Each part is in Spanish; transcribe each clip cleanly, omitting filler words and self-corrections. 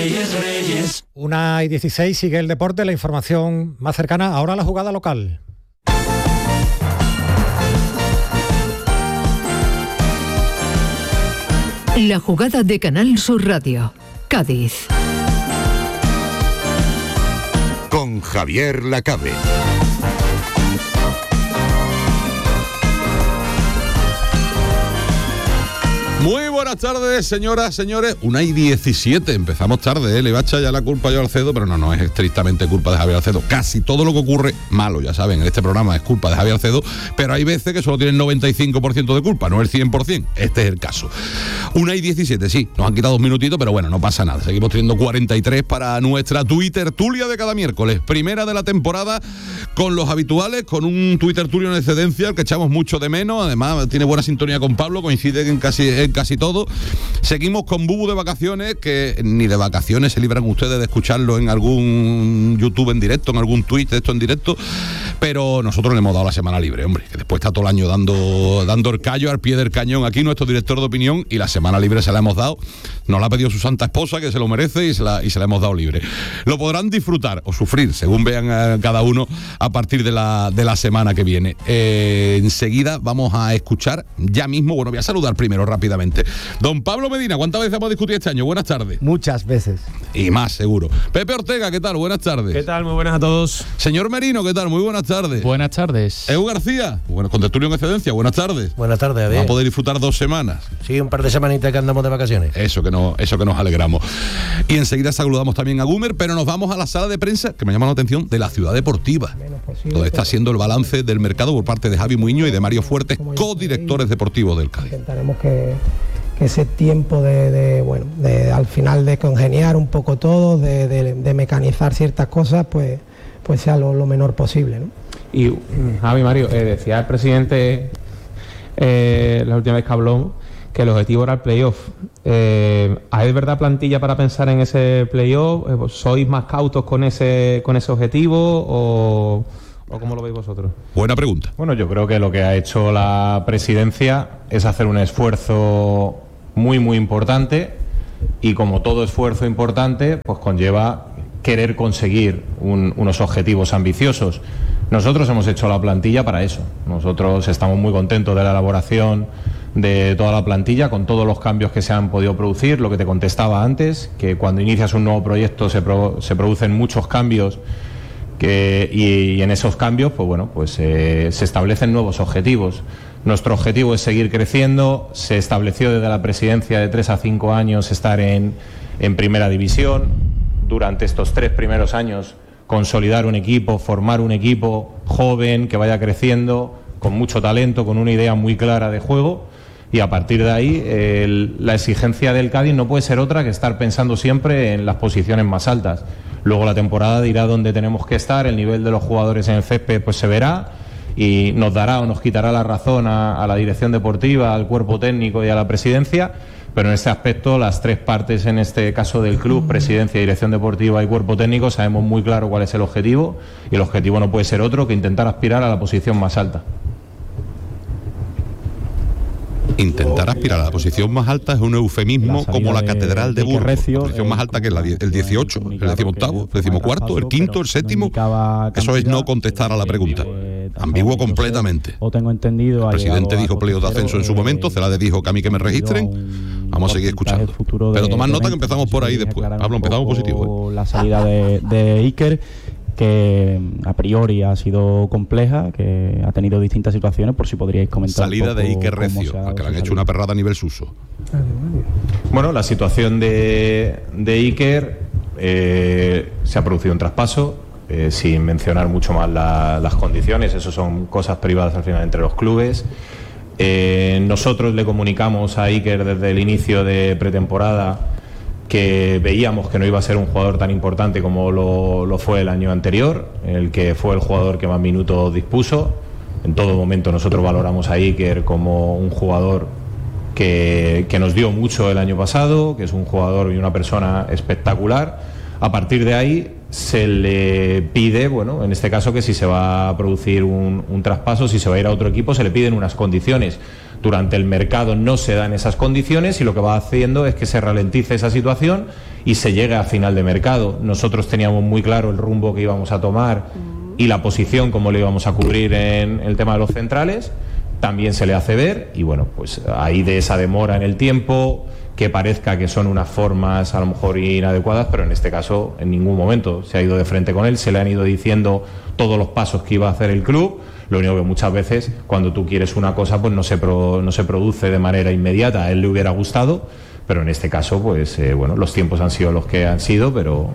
Reyes. 1:16, sigue el deporte, la información más cercana. Ahora la jugada local. La jugada de Canal Sur Radio, Cádiz. Con Javier Lacabe. Muy buenas tardes, señoras, señores. 1:17, empezamos tarde, le va a echar ya la culpa yo a Alcedo, pero no es estrictamente culpa de Javier Alcedo. Casi todo lo que ocurre malo, ya saben, en este programa es culpa de Javier Alcedo, pero hay veces que solo tienen 95% de culpa, no el 100%. Este es el caso. 1:17, sí, nos han quitado 2 minutitos, pero bueno, no pasa nada. Seguimos teniendo 43 para nuestra Twittertulia de cada miércoles. Primera de la temporada con los habituales, con un Twittertulio en excedencia, el que echamos mucho de menos. Además, tiene buena sintonía con Pablo, coincide en casi todo. Seguimos con Bubu de vacaciones, que ni de vacaciones se libran ustedes de escucharlo en algún YouTube en directo, en algún Twitch de esto en directo, pero nosotros le hemos dado la semana libre, hombre, que después está todo el año dando el callo al pie del cañón aquí nuestro director de opinión, y la semana libre se la hemos dado. Nos la ha pedido su santa esposa, que se lo merece, y se la hemos dado libre. Lo podrán disfrutar o sufrir, según vean cada uno, a partir de la semana que viene. Enseguida vamos a escuchar ya mismo, bueno, voy a saludar primero rápidamente. Don Pablo Medina, ¿cuántas veces hemos discutido este año? Buenas tardes. Muchas veces. Y más, seguro. Pepe Ortega, ¿qué tal? Buenas tardes. ¿Qué tal? Muy buenas a todos. Señor Merino, ¿qué tal? Muy buenas tardes. Buenas tardes. Edu García, bueno, con tertulio en excedencia, buenas tardes. Buenas tardes, adiós. Vamos a poder disfrutar 2 semanas. Sí, un par de semanitas que andamos de vacaciones. Eso que nos alegramos. Y enseguida saludamos también a Gumer, pero nos vamos a la sala de prensa, que me llama la atención, de la Ciudad Deportiva, donde está haciendo el balance del mercado por parte de Javi Muiño y de Mario Fuertes, codirectores deportivos del Cádiz. Intentaremos que ese tiempo de al final de congeniar un poco todo, de mecanizar ciertas cosas, pues sea lo menor posible, ¿no? Y Javi, Mario, decía el presidente la última vez que habló que el objetivo era el playoff. ¿Hay de verdad plantilla para pensar en ese playoff? ¿Sois más cautos con ese objetivo o cómo lo veis vosotros? Buena pregunta. Bueno, yo creo que lo que ha hecho la presidencia es hacer un esfuerzo muy, muy importante, y como todo esfuerzo importante, pues conlleva querer conseguir unos objetivos ambiciosos. Nosotros hemos hecho la plantilla para eso. Nosotros estamos muy contentos de la elaboración de toda la plantilla, con todos los cambios que se han podido producir. Lo que te contestaba antes, que cuando inicias un nuevo proyecto se producen muchos cambios, y en esos cambios se establecen nuevos objetivos. Nuestro objetivo es seguir creciendo. Se estableció desde la presidencia de 3 a 5 años estar en primera división. Durante estos 3 primeros años consolidar un equipo, formar un equipo joven que vaya creciendo, con mucho talento, con una idea muy clara de juego, y a partir de ahí la exigencia del Cádiz no puede ser otra que estar pensando siempre en las posiciones más altas. Luego la temporada dirá dónde tenemos que estar, el nivel de los jugadores en el césped pues se verá, y nos dará o nos quitará la razón a la dirección deportiva, al cuerpo técnico y a la presidencia, pero en este aspecto las 3 partes, en este caso del club, presidencia, dirección deportiva y cuerpo técnico, sabemos muy claro cuál es el objetivo, y el objetivo no puede ser otro que intentar aspirar a la posición más alta. Intentar aspirar a la posición más alta es un eufemismo como la catedral de Burgos. La posición más alta, que es el 18, el 18º, el 14º, el 5º, el 7º. Eso es no contestar a la pregunta. Ambiguo completamente. O tengo entendido. El presidente dijo playoff de ascenso en su momento, Celades dijo que a mí que me registren. Vamos a seguir escuchando. Pero tomad nota que empezamos por ahí después. Pablo, empezamos positivo. La salida de Iker, que a priori ha sido compleja, que ha tenido distintas situaciones, por si podríais comentar. Salida de Iker Recio, a que le han hecho una perrada a nivel Suso. Bueno, la situación de Iker, se ha producido un traspaso, sin mencionar mucho más las condiciones. Eso son cosas privadas al final entre los clubes. Nosotros le comunicamos a Iker desde el inicio de pretemporada que veíamos que no iba a ser un jugador tan importante como lo fue el año anterior, el que fue el jugador que más minutos dispuso. En todo momento nosotros valoramos a Iker como un jugador que nos dio mucho el año pasado, que es un jugador y una persona espectacular. A partir de ahí se le pide, en este caso, que si se va a producir un traspaso, si se va a ir a otro equipo, se le piden unas condiciones. Durante el mercado no se dan esas condiciones y lo que va haciendo es que se ralentice esa situación y se llegue a final de mercado. Nosotros teníamos muy claro el rumbo que íbamos a tomar y la posición, cómo le íbamos a cubrir en el tema de los centrales. También se le hace ver y bueno, pues ahí de esa demora en el tiempo, que parezca que son unas formas a lo mejor inadecuadas, pero en este caso en ningún momento se ha ido de frente con él, se le han ido diciendo todos los pasos que iba a hacer el club. Lo único que muchas veces cuando tú quieres una cosa pues no se produce de manera inmediata. A él le hubiera gustado, pero en este caso pues bueno, los tiempos han sido los que han sido, pero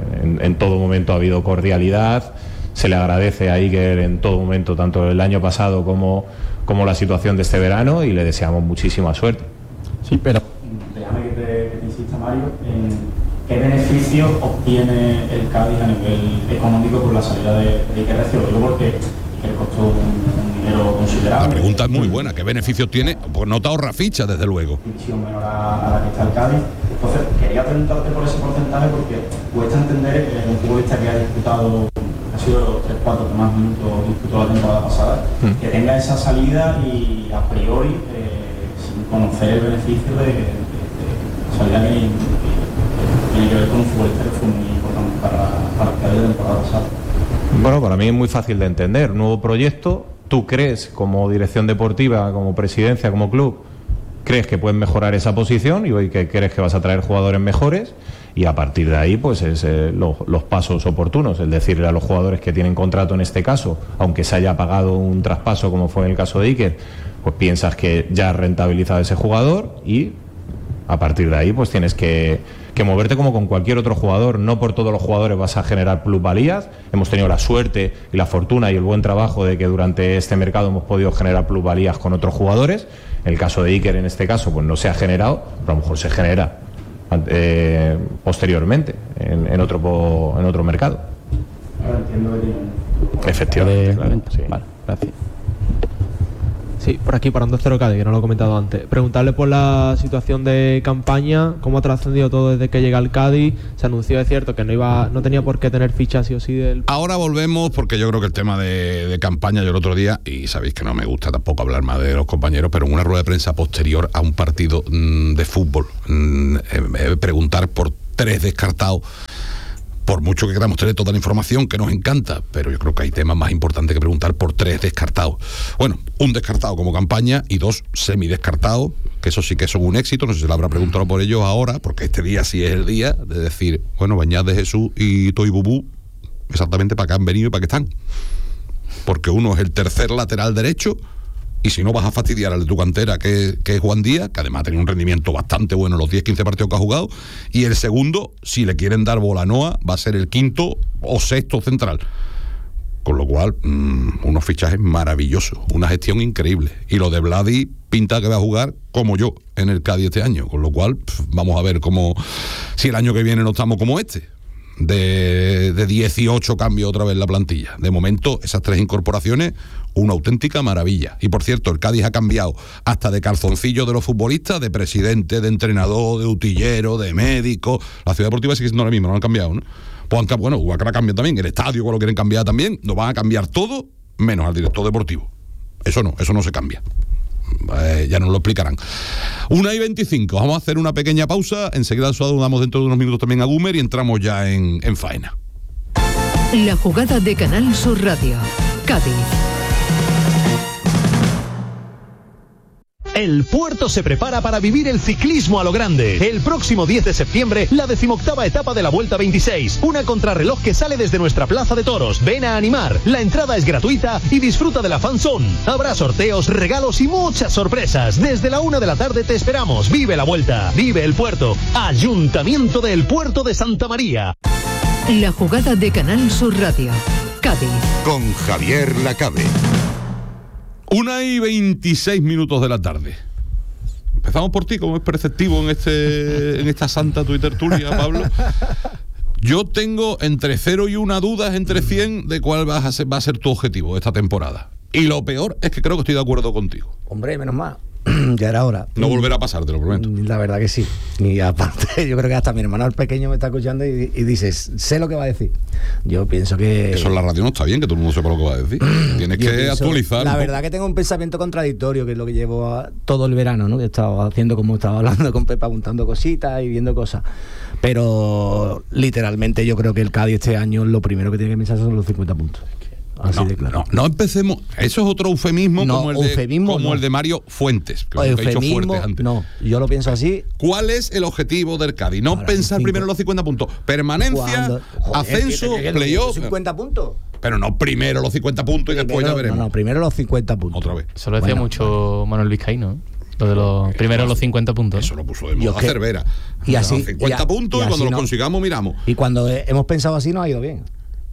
en todo momento ha habido cordialidad. Se le agradece a Iker en todo momento, tanto el año pasado como la situación de este verano, y le deseamos muchísima suerte. Sí, pero déjame que te insista, Mario, en qué beneficio obtiene el Cádiz a nivel económico por la salida de Iker Recio. Lo digo porque Iker costó un dinero considerable. La pregunta es muy buena, ¿qué beneficios tiene? Pues no te ahorra ficha, desde luego. División menor a la que está el Cádiz. Entonces, quería preguntarte por ese porcentaje porque cuesta entender un futbolista que ha disputado, ha sido los 3-4 que más minutos disputó la temporada pasada, que tenga esa salida y a priori sin conocer el beneficio de la salida que tiene que ver con un futbolista que fue muy importante para el Cádiz de la temporada pasada. Bueno, para mí es muy fácil de entender. Nuevo proyecto, tú crees como dirección deportiva, como presidencia, como club, crees que puedes mejorar esa posición y hoy que crees que vas a traer jugadores mejores, y a partir de ahí pues es los pasos oportunos, es decirle a los jugadores que tienen contrato en este caso, aunque se haya pagado un traspaso como fue en el caso de Iker, pues piensas que ya has rentabilizado ese jugador y a partir de ahí pues tienes que moverte como con cualquier otro jugador. No por todos los jugadores vas a generar plusvalías. Hemos tenido la suerte y la fortuna y el buen trabajo de que durante este mercado hemos podido generar plusvalías con otros jugadores. En el caso de Iker, en este caso, pues no se ha generado, pero a lo mejor se genera posteriormente en otro mercado. Ahora entiendo que tienen. Efectivamente, claro, sí. Vale, gracias. Sí, por aquí, para Onda Cero Cádiz, que no lo he comentado antes. Preguntarle por la situación de campaña, cómo ha trascendido todo desde que llega al Cádiz. Se anunció, es cierto, que no tenía por qué tener ficha sí o sí del... Ahora volvemos, porque yo creo que el tema de campaña, yo el otro día, y sabéis que no me gusta tampoco hablar más de los compañeros, pero en una rueda de prensa posterior a un partido de fútbol, preguntar por 3 descartados, por mucho que queramos tener toda la información que nos encanta, pero yo creo que hay temas más importantes que preguntar por 3 descartados. Bueno, un descartado como campaña y 2 semidescartados, que eso sí que son un éxito. No sé si se le habrá preguntado por ellos ahora, porque este día sí es el día de decir, bueno, Bañaz de Jesús y Toy Bubú, exactamente para qué han venido y para qué están. Porque uno es el tercer lateral derecho, y si no vas a fastidiar al de tu cantera, que es Juan Díaz, que además ha tenido un rendimiento bastante bueno en los 10-15 partidos que ha jugado, y el segundo, si le quieren dar bola a Noa, va a ser el 5º o 6º central. Con lo cual, unos fichajes maravillosos, una gestión increíble. Y lo de Vladi pinta que va a jugar como yo en el Cádiz este año, con lo cual vamos a ver si el año que viene no estamos como este. De 18 cambios otra vez la plantilla. De momento, esas 3 incorporaciones, una auténtica maravilla. Y por cierto, el Cádiz ha cambiado hasta de calzoncillo de los futbolistas, de presidente, de entrenador, de utillero, de médico. La Ciudad Deportiva sigue siendo la misma, no han cambiado, ¿no? Pues bueno, Huacara cambia también, el estadio lo quieren cambiar también, nos van a cambiar todo, menos al director deportivo. Eso no se cambia. Ya nos lo explicarán. 1:25, vamos a hacer una pequeña pausa. Enseguida saludamos dentro de unos minutos también a Gumer y entramos ya en faena. La jugada de Canal Sur Radio, Cádiz. El Puerto se prepara para vivir el ciclismo a lo grande. El próximo 10 de septiembre, la 18ª etapa de la Vuelta 26. Una contrarreloj que sale desde nuestra Plaza de Toros. Ven a animar. La entrada es gratuita y disfruta de la fanzone. Habrá sorteos, regalos y muchas sorpresas. Desde la 1 de la tarde te esperamos. Vive la Vuelta. Vive el Puerto. Ayuntamiento del Puerto de Santa María. La jugada de Canal Sur Radio, Cádiz. Con Javier Lacabe. 1:26 de la tarde. Empezamos por ti, como es perceptivo en esta santa tuitertulia, Pablo. Yo tengo entre 0 y 1 dudas entre 100 de cuál va a ser tu objetivo esta temporada. Y lo peor es que creo que estoy de acuerdo contigo. Hombre, menos mal. ya era hora. No volverá a pasar, te lo prometo. La verdad que sí. Y aparte, yo creo que hasta mi hermano el pequeño me está escuchando y dices, sé lo que va a decir. Yo pienso que... Eso en la radio no está bien, que todo el mundo sepa lo que va a decir. Tienes que actualizar. La verdad que tengo un pensamiento contradictorio, que es lo que llevo todo el verano, ¿no? Que he estado haciendo, como estaba hablando con Pepa, apuntando cositas y viendo cosas. Pero literalmente yo creo que el Cádiz este año lo primero que tiene que pensar son los 50 puntos. Así de claro. No empecemos. Eso es otro eufemismo, como el de Mario Fuentes. Que eufemismo, no, yo lo pienso así. ¿Cuál es el objetivo del Cádiz? No ahora, pensar primero en los 50 puntos. Permanencia, ascenso, playoff. 50 puntos. Pero no primero los 50 puntos y después ya veremos. No, primero los 50 puntos. Otra vez. Eso lo decía mucho Manuel Vizcaíno, Lo de los primero los 50 puntos. Eso lo puso de moda Cervera. Y así 50 puntos y cuando lo consigamos miramos. Y cuando hemos pensado así nos ha ido bien.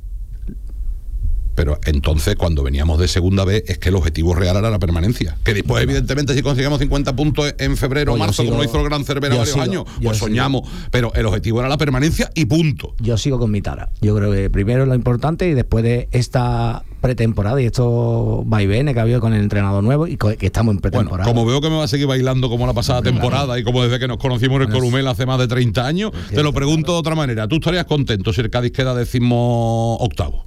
Pero entonces, cuando veníamos de segunda vez, es que el objetivo real era la permanencia. Que después, evidentemente, si conseguimos 50 puntos en febrero o marzo, como lo hizo el Gran Cervera varios años, pues soñamos. Pero el objetivo era la permanencia y punto. Yo sigo con mi tara. Yo creo que primero es lo importante y después de esta pretemporada y estos vaivenes que ha habido con el entrenador nuevo y que estamos en pretemporada. Bueno, como veo que me va a seguir bailando como la pasada temporada y como desde que nos conocimos en el Columel hace más de 30 años, te lo pregunto de otra manera. ¿Tú estarías contento si el Cádiz queda 18º?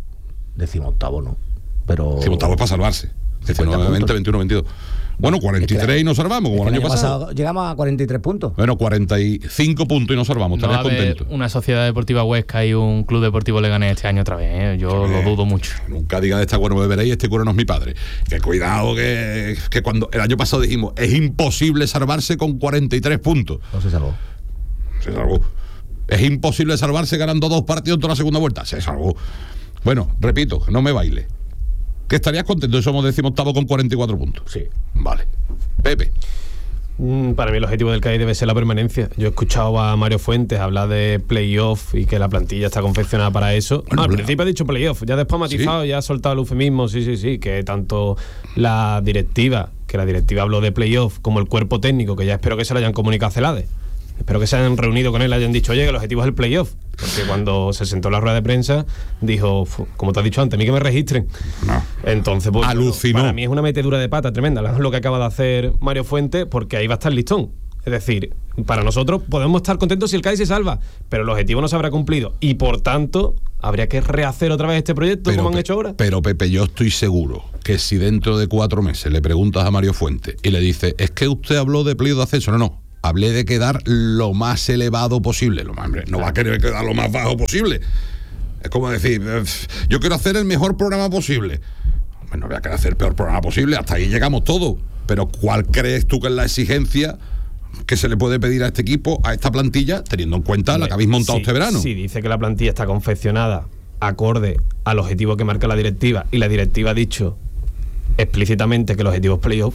18º no, pero... 18º es para salvarse. 19, 20, 21, 22. Bueno, 43 y nos salvamos, como el año pasado. Llegamos a 43 puntos. Bueno, 45 puntos y nos salvamos. No Estarías contento. Una Sociedad Deportiva Huesca y un Club Deportivo Leganés este año otra vez, Yo lo dudo mucho. Nunca diga de esta cuero me beberéis, este cuero no es mi padre. Que cuidado, que cuando el año pasado dijimos es imposible salvarse con 43 puntos. No se salvó. Se salvó. Es imposible salvarse ganando 2 partidos en toda la segunda vuelta. Se salvó. Bueno, repito, no me baile. ¿Que estarías contento? Somos 18º con 44 puntos. Sí. Vale. Pepe. Para mí el objetivo del Cádiz debe ser la permanencia. Yo he escuchado a Mario Fuentes hablar de playoff y que la plantilla está confeccionada para eso. Bueno, al principio ha dicho playoff, ya después ha matizado, ya ha soltado el eufemismo, sí, que tanto la directiva habló de playoff, como el cuerpo técnico, que ya espero que se lo hayan comunicado a Celades. Espero que se hayan reunido con él y hayan dicho, oye, que el objetivo es el playoff. Porque cuando se sentó en la rueda de prensa, dijo, como te has dicho antes, a mí que me registren. No. Entonces, pues, alucinó. Para mí es una metedura de pata tremenda lo que acaba de hacer Mario Fuentes, porque ahí va a estar el listón. Es decir, para nosotros podemos estar contentos si el Cádiz se salva, pero el objetivo no se habrá cumplido. Y por tanto, habría que rehacer otra vez este proyecto, como han hecho ahora. Pero Pepe, yo estoy seguro que si dentro de 4 meses le preguntas a Mario Fuentes y le dices, es que usted habló de playoff de ascenso, no. Hablé de quedar lo más elevado posible. No va a querer quedar lo más bajo posible. Es como decir, yo quiero hacer el mejor programa posible. No voy a querer hacer el peor programa posible. Hasta ahí llegamos todos. Pero ¿cuál crees tú que es la exigencia que se le puede pedir a este equipo, a esta plantilla, teniendo en cuenta la que habéis montado este verano? Sí, dice que la plantilla está confeccionada acorde al objetivo que marca la directiva, y la directiva ha dicho explícitamente que el objetivo es playoff.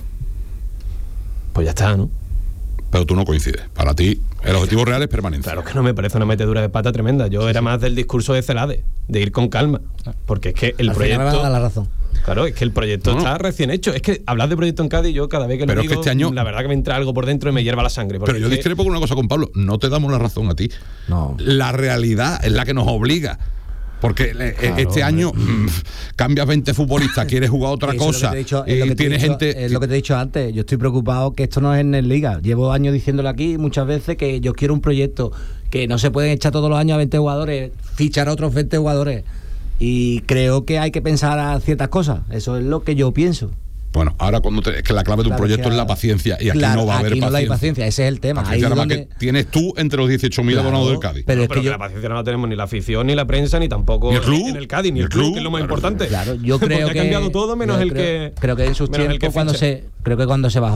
Pues ya está, ¿no? Pero tú no coincides. Para ti, el objetivo real es permanencia. Claro que no, me parece una metedura de pata tremenda. Yo era más del discurso de Celades, de ir con calma. Porque es que el proyecto... me va a dar la razón. Claro, es que el proyecto está recién hecho. Es que hablar de proyecto en Cádiz, yo cada vez que lo digo, es que este año, la verdad que me entra algo por dentro y me hierva la sangre. Pero yo discrepo con una cosa con Pablo. No te damos la razón a ti. No. La realidad es la que nos obliga. Porque este año cambias 20 futbolistas, quieres jugar otra cosa. Es lo que te he dicho antes. Yo estoy preocupado que esto no es en el Liga. Llevo años diciéndolo aquí muchas veces que yo quiero un proyecto, que no se pueden echar todos los años a 20 jugadores, fichar a otros 20 jugadores. Y creo que hay que pensar a ciertas cosas. Eso es lo que yo pienso. Bueno, ahora es que la clave de un proyecto es la paciencia, y aquí no va a haber paciencia. No hay paciencia, ese es el tema. Ahí donde... que tienes tú entre los 18.000 abonados del Cádiz. Pero es que la paciencia no la tenemos ni la afición, ni la prensa, ni tampoco ¿Ni el club? En el Cádiz, ni el club, que es lo más importante. Claro, yo creo que ha cambiado todo menos creo que en sus tiempos cuando se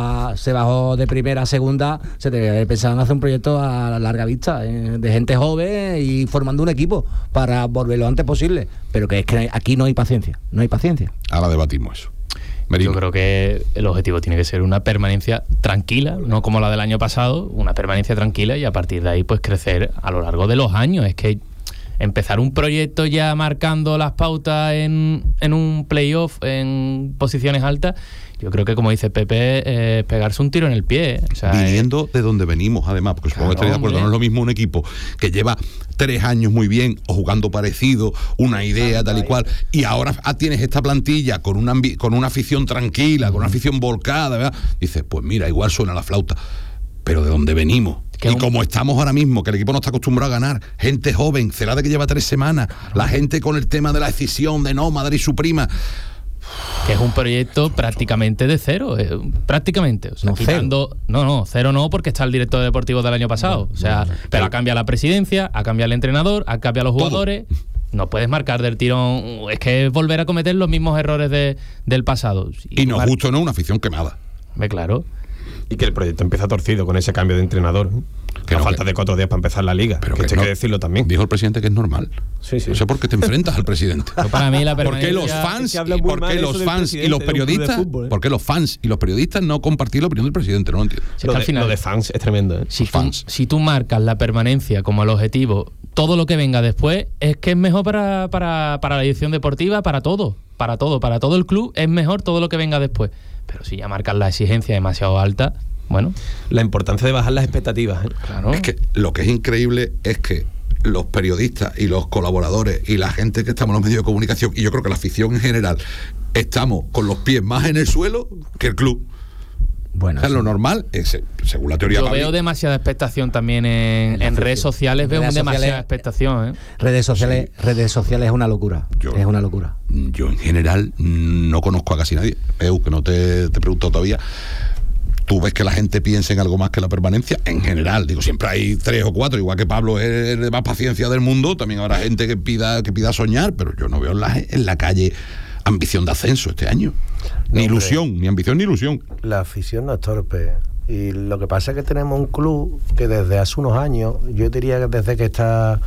bajó de primera a segunda, se debería haber pensado en hacer un proyecto a larga vista, de gente joven y formando un equipo para volver lo antes posible. Pero que es que aquí no hay paciencia. Ahora debatimos eso. Merino. Yo creo que el objetivo tiene que ser una permanencia tranquila, no como la del año pasado, una permanencia tranquila, y a partir de ahí pues crecer a lo largo de los años. Es que empezar un proyecto ya marcando las pautas en un playoff en posiciones altas, yo creo que, como dice Pepe, pegarse un tiro en el pie. O sea, viniendo de donde venimos, además, porque supongo que estoy de acuerdo, no es lo mismo un equipo que lleva 3 años muy bien o jugando parecido, una idea tal y cual, y ahora tienes esta plantilla con una afición tranquila, con una afición volcada, ¿verdad? Dices, pues mira, igual suena la flauta, pero de donde venimos. Y como estamos ahora mismo, que el equipo no está acostumbrado a ganar, gente joven, Celade que lleva 3 semanas, la gente con el tema de la decisión de no, Madrid su prima, que es un proyecto prácticamente de cero, prácticamente, o sea, no, quitando, cero no, porque está el director deportivo del año pasado, pero ha cambiado la presidencia, ha cambiado el entrenador, ha cambiado los jugadores. No puedes marcar del tirón, es que es volver a cometer los mismos errores del pasado. Y no justo, no, una afición quemada. Claro. Y que el proyecto empieza torcido con ese cambio de entrenador. Que a falta de 4 días para empezar la liga. Pero que hay que decirlo también. Dijo el presidente que es normal. Sí. No sé por qué te enfrentas al presidente. Para mí la ¿Por qué los fans y los periodistas? ¿Por qué los fans y los periodistas no compartir la opinión del presidente? No lo entiendo. Sí, al final, lo de fans es tremendo. Si tú marcas la permanencia como el objetivo, todo lo que venga después es que es mejor para la dirección deportiva, para todo el club es mejor todo lo que venga después. Pero si ya marcas la exigencia demasiado alta, bueno. La importancia de bajar las expectativas. Claro. Es que lo que es increíble es que los periodistas y los colaboradores y la gente que estamos en los medios de comunicación, y yo creo que la afición en general, estamos con los pies más en el suelo que el club. Bueno, o sea, lo normal es, según la teoría. Yo veo demasiada expectación también en redes sociales, demasiada expectación. Redes sociales es una locura. Es una locura. Yo en general no conozco a casi nadie. Que no te he preguntado todavía. ¿Tú ves que la gente piensa en algo más que la permanencia? En general, digo, siempre hay 3 o 4, igual que Pablo es de más paciencia del mundo, también habrá gente que pida soñar, pero yo no veo en la calle ambición de ascenso este año. Ni ilusión, ni ambición ni ilusión. La afición no es torpe. Y lo que pasa es que tenemos un club que desde hace unos años, yo diría que desde que está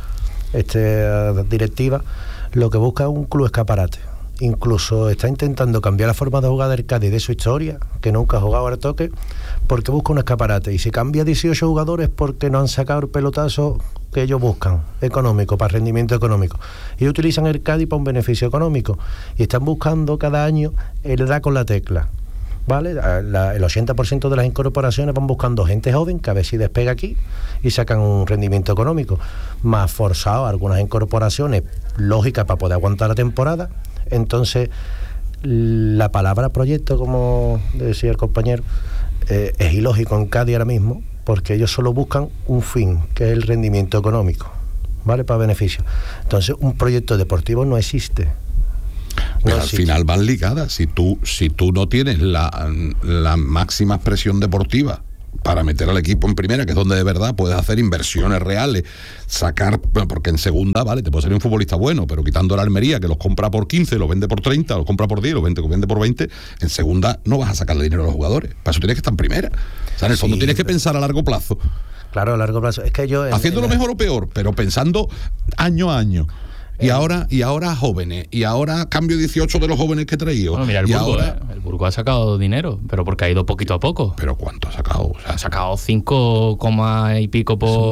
directiva, lo que busca es un club escaparate. Incluso está intentando cambiar la forma de jugar del Cádiz, de su historia, que nunca ha jugado al toque, porque busca un escaparate. Y si cambia 18 jugadores porque no han sacado el pelotazo que ellos buscan, económico, para rendimiento económico. Y utilizan el Cádiz para un beneficio económico. Y están buscando cada año el dar con la tecla. ¿Vale? El 80% de las incorporaciones van buscando gente joven que a ver si despega aquí y sacan un rendimiento económico. Más forzado algunas incorporaciones lógicas para poder aguantar la temporada. Entonces, la palabra proyecto, como decía el compañero, es ilógico en Cádiz ahora mismo, porque ellos solo buscan un fin, que es el rendimiento económico, ¿vale? Para beneficio. Entonces, un proyecto deportivo no existe. Pero al final van ligadas. Si tú no tienes la máxima expresión deportiva para meter al equipo en primera, que es donde de verdad puedes hacer inversiones reales, sacar, porque en segunda, vale, te puede salir un futbolista bueno, pero quitando la Almería, que los compra por 15, los vende por 30, los compra por 10, los vende por 20, en segunda no vas a sacarle dinero a los jugadores. Para eso tienes que estar en primera. O sea, en el fondo tienes que pensar a largo plazo. Claro, a largo plazo. Es que yo... Haciéndolo mejor o peor, pero pensando año a año. Y ahora jóvenes, y ahora cambio 18 de los jóvenes que he traído. Bueno, mira, el Burgos ha sacado dinero, pero porque ha ido poquito a poco. ¿Pero cuánto ha sacado? O sea, ha sacado 5, y pico por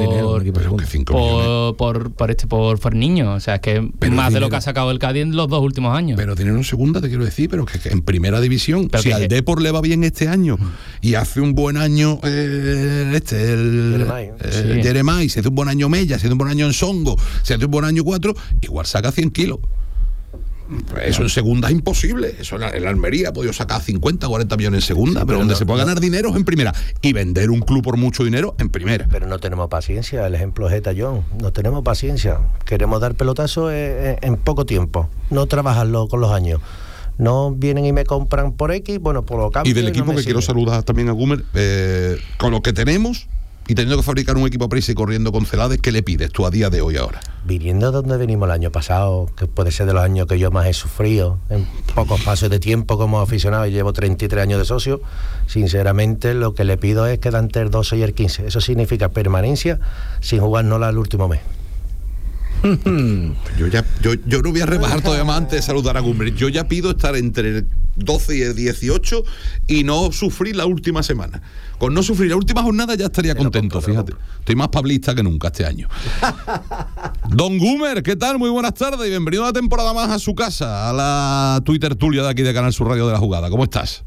niño. O sea, es que pero más dinero, de lo que ha sacado el Cádiz en los 2 últimos años. Pero dinero en segunda, te quiero decir, pero que en primera división, pero si al Depor le va bien este año y hace un buen año Jeremai, se hace un buen año Mella, se hace un buen año Ensongo, se hace un buen año 4, igual saca 100 kilos. Eso en segunda es imposible. Eso en la Almería ha podido sacar 50, 40 millones en segunda, pero donde se puede ganar dinero es en primera. Y vender un club por mucho dinero en primera. Pero no tenemos paciencia. El ejemplo es Tallón. No tenemos paciencia. Queremos dar pelotazo en poco tiempo. No trabajarlo con los años. No vienen y me compran por X, bueno, por lo cambio. Y del equipo que quiero saludar también a Gumer, con lo que tenemos y teniendo que fabricar un equipo a prisa y corriendo con Celades, ¿qué le pides tú a día de hoy ahora? Viniendo de donde venimos el año pasado, que puede ser de los años que yo más he sufrido, en pocos pasos de tiempo como aficionado, y llevo 33 años de socio, sinceramente lo que le pido es que entre el 12 y el 15. Eso significa permanencia sin jugárnosla el último mes. Yo no voy a rebajar todavía más antes de saludar a Gummer. Yo ya pido estar entre el 12 y el 18 y no sufrir la última semana. Con no sufrir la última jornada ya estaría contento, fíjate. Estoy más pablista que nunca este año. Don Gummer, ¿qué tal? Muy buenas tardes y bienvenido a una temporada más a su casa, a la Twitter Tulia de aquí de Canal Sur Radio de La Jugada. ¿Cómo estás?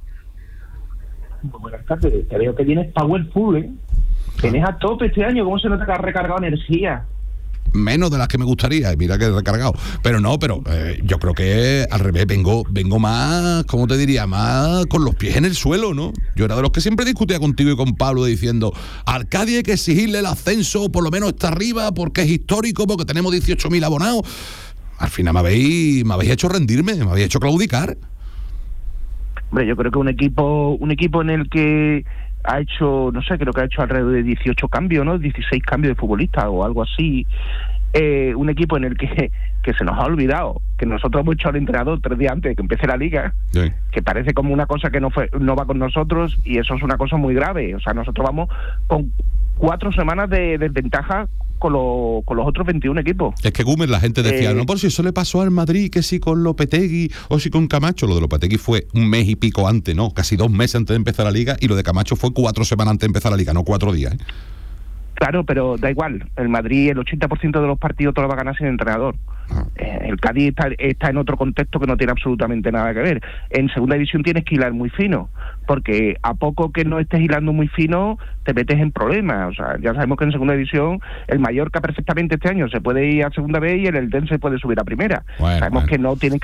Muy buenas tardes. Te veo que tienes powerful, ¿eh? Tienes a tope este año. ¿Cómo se nota que has recargado energía? Menos de las que me gustaría, y mira que he recargado. Pero yo creo que al revés, vengo más, ¿cómo te diría? Más con los pies en el suelo, ¿no? Yo era de los que siempre discutía contigo y con Pablo diciendo, al Cádiz hay que exigirle el ascenso, por lo menos está arriba, porque es histórico, porque tenemos 18.000 abonados. Al final me habéis hecho rendirme, me habéis hecho claudicar. Hombre, yo creo que un equipo en el que ha hecho, no sé, creo que ha hecho alrededor de 18 cambios, ¿no? 16 cambios de futbolistas o algo así. Un equipo en el que se nos ha olvidado que nosotros hemos hecho al entrenador 3 días antes de que empiece la liga, sí, que parece como una cosa que no va con nosotros, y eso es una cosa muy grave. O sea, nosotros vamos con 4 semanas de desventaja con los otros 21 equipos. Es que Gummer, la gente decía, no, por si eso le pasó al Madrid, que si con Lopetegui o si con Camacho. Lo de Lopetegui fue 1 mes y pico antes, ¿no? Casi 2 meses antes de empezar la liga, y lo de Camacho fue 4 semanas antes de empezar la liga, no 4 días, ¿eh? Claro, pero da igual. El Madrid, el 80% de los partidos te lo va a ganar sin entrenador. El Cádiz está en otro contexto que no tiene absolutamente nada que ver. En segunda división tienes que hilar muy fino, porque a poco que no estés hilando muy fino, te metes en problemas. O sea, ya sabemos que en segunda división el Mallorca perfectamente este año se puede ir a segunda vez y el Eldense puede subir a primera. Sabemos que no tienen que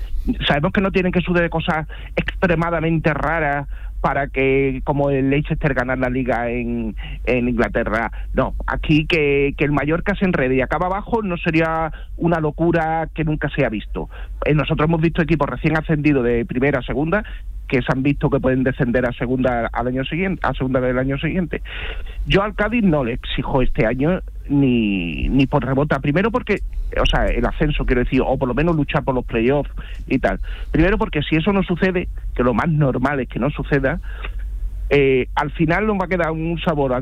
suceder cosas extremadamente raras para que, como el Leicester, ganar la liga en Inglaterra. No, aquí que el Mallorca se enrede y acaba abajo no sería una locura que nunca se ha visto. Nosotros hemos visto equipos recién ascendidos de primera a segunda que se han visto que pueden descender a segunda al año siguiente, a segunda del año siguiente. Yo al Cádiz no le exijo este año ni por rebota. Primero porque, o sea, el ascenso, quiero decir, o por lo menos luchar por los playoffs y tal. Primero porque si eso no sucede, que lo más normal es que no suceda, al final nos va a quedar un sabor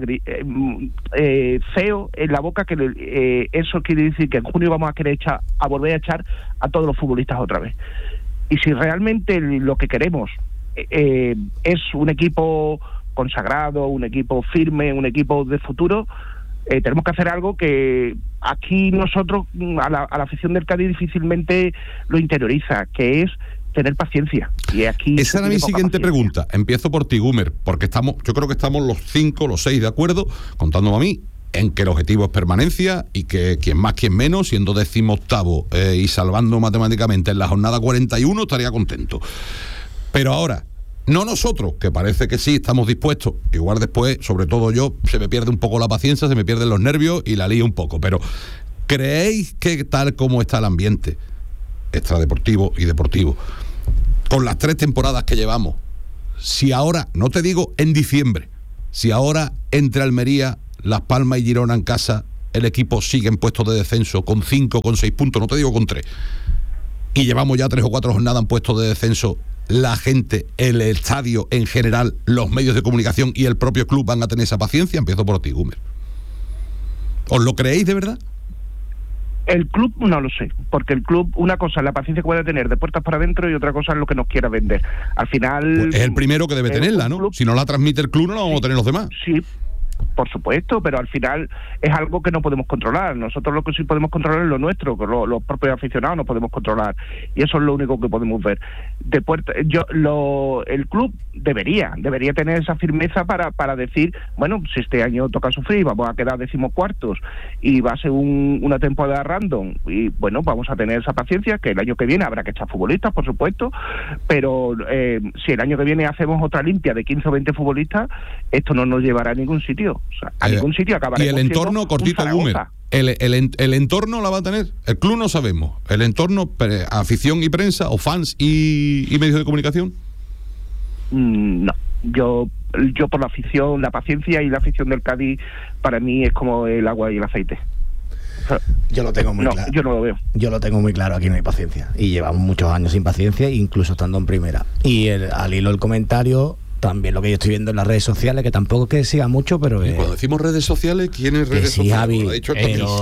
feo en la boca, que eso quiere decir que en junio vamos a volver a echar a todos los futbolistas otra vez. Y si realmente lo que queremos es un equipo consagrado, un equipo firme, un equipo de futuro, tenemos que hacer algo que aquí nosotros, a la afición del Cádiz, difícilmente lo interioriza, que es tener paciencia. Y aquí esa era mi siguiente pregunta. Empiezo por ti, Gummer, porque yo creo que estamos los 5, los 6 de acuerdo, contándome a mí, en que el objetivo es permanencia y que quien más, quien menos, siendo 18º y salvando matemáticamente en la jornada 41, estaría contento. Pero ahora, no nosotros, que parece que sí estamos dispuestos, igual después, sobre todo yo, se me pierde un poco la paciencia, se me pierden los nervios y la lío un poco, pero ¿creéis que tal como está el ambiente extradeportivo y deportivo, con las 3 temporadas que llevamos, si ahora, no te digo en diciembre, si ahora entre Almería, Las Palmas y Girona en casa, el equipo sigue en puestos de descenso con 5, con 6 puntos, no te digo con 3, y llevamos ya 3 o 4 jornadas en puestos de descenso, la gente, el estadio en general, los medios de comunicación y el propio club van a tener esa paciencia? Empiezo por ti, Gummer. ¿Os lo creéis de verdad? El club no lo sé, porque el club, una cosa es la paciencia que puede tener de puertas para adentro y otra cosa es lo que nos quiera vender. Al final... Pues es el primero que debe tenerla, ¿no? Si no la transmite el club, no la vamos a tener los demás. Sí, por supuesto, pero al final es algo que no podemos controlar. Nosotros lo que sí podemos controlar es lo nuestro, que los propios aficionados no podemos controlar, y eso es lo único que podemos ver. El club debería tener esa firmeza para decir, bueno, si este año toca sufrir, vamos a quedar 14º y va a ser una temporada random, y bueno, vamos a tener esa paciencia, que el año que viene habrá que echar futbolistas, por supuesto, pero si el año que viene hacemos otra limpia de 15 o 20 futbolistas, esto no nos llevará a ningún sitio. O sea, a ningún sitio acabará. Y el entorno, cortito, Gummer, el entorno la va a tener. El club no sabemos. El entorno, afición y prensa, o fans y medios de comunicación. No. Yo por la afición, la paciencia y la afición del Cádiz, para mí es como el agua y el aceite. Yo lo tengo muy claro. Yo no lo veo. Yo lo tengo muy claro, aquí no hay paciencia. Y llevamos muchos años sin paciencia, incluso estando en primera. Y al hilo del comentario, también lo que yo estoy viendo en las redes sociales, que tampoco es que siga mucho, pero... Cuando decimos redes sociales, ¿quién es redes sí, sociales? Javi, Lo ha dicho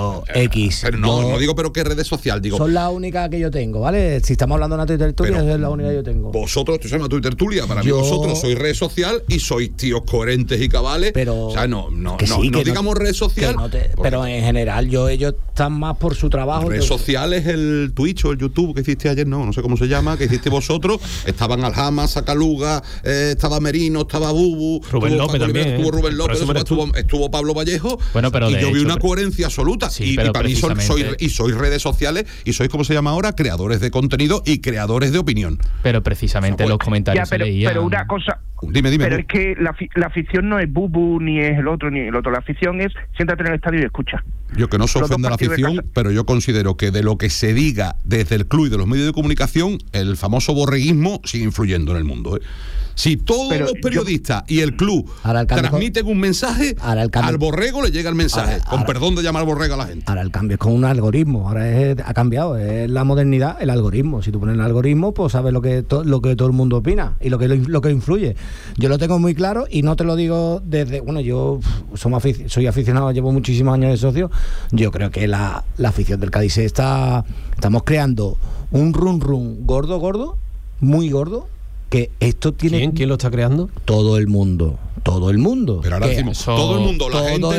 X. Pero no digo, pero ¿qué redes social? Digo, son las únicas que yo tengo, ¿vale? Si estamos hablando de una Twitter Tulia, es la única que yo tengo. Vosotros, esto se llama Twitter Tulia, para mí vosotros sois red social y sois tíos coherentes y cabales. Pero, o sea, no que digamos red social. Pero en general, ellos están más por su trabajo. Red social es el Twitch o el YouTube que hiciste ayer, no sé cómo se llama, que hiciste vosotros. Estaban Aljama, Sacaluga, estaba Merino, estaba Bubu, Rubén López también, estuvo Rubén López, estuvo Pablo Vallejo. Bueno, pero y yo vi una coherencia absoluta. Sí, y para mí sois redes sociales y sois, ¿cómo se llama ahora? Creadores de contenido y creadores de opinión. Pero precisamente los comentarios se leían. Pero una cosa... Dime. Pero es que la afición no es Bubu, ni es el otro, ni el otro. La afición es siéntate en el estadio y escucha. Yo que no se ofenda a la afición, pero yo considero que de lo que se diga desde el club y de los medios de comunicación, el famoso borreguismo sigue influyendo en el mundo. Si todos los periodistas y el club transmiten un mensaje, al borrego le llega el mensaje, con perdón de llamar borrego a la gente. Ahora el cambio es con un algoritmo, ha cambiado, es la modernidad, el algoritmo. Si tú pones el algoritmo, pues sabes lo que todo el mundo opina y lo que influye. Yo lo tengo muy claro y no te lo digo desde... Bueno, yo soy aficionado, llevo muchísimos años de socio. Yo creo que la afición del Cádiz estamos creando un run gordo, muy gordo, que esto tiene... ¿Quién lo está creando? Todo el mundo. Pero ahora decimos, todo el mundo,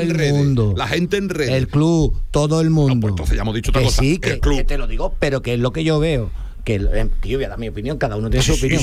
la gente en redes. El club, todo el mundo. No, pues entonces ya hemos dicho otra cosa. Sí, que te lo digo, pero que es lo que yo veo. Que yo voy a dar mi opinión, cada uno tiene su opinión.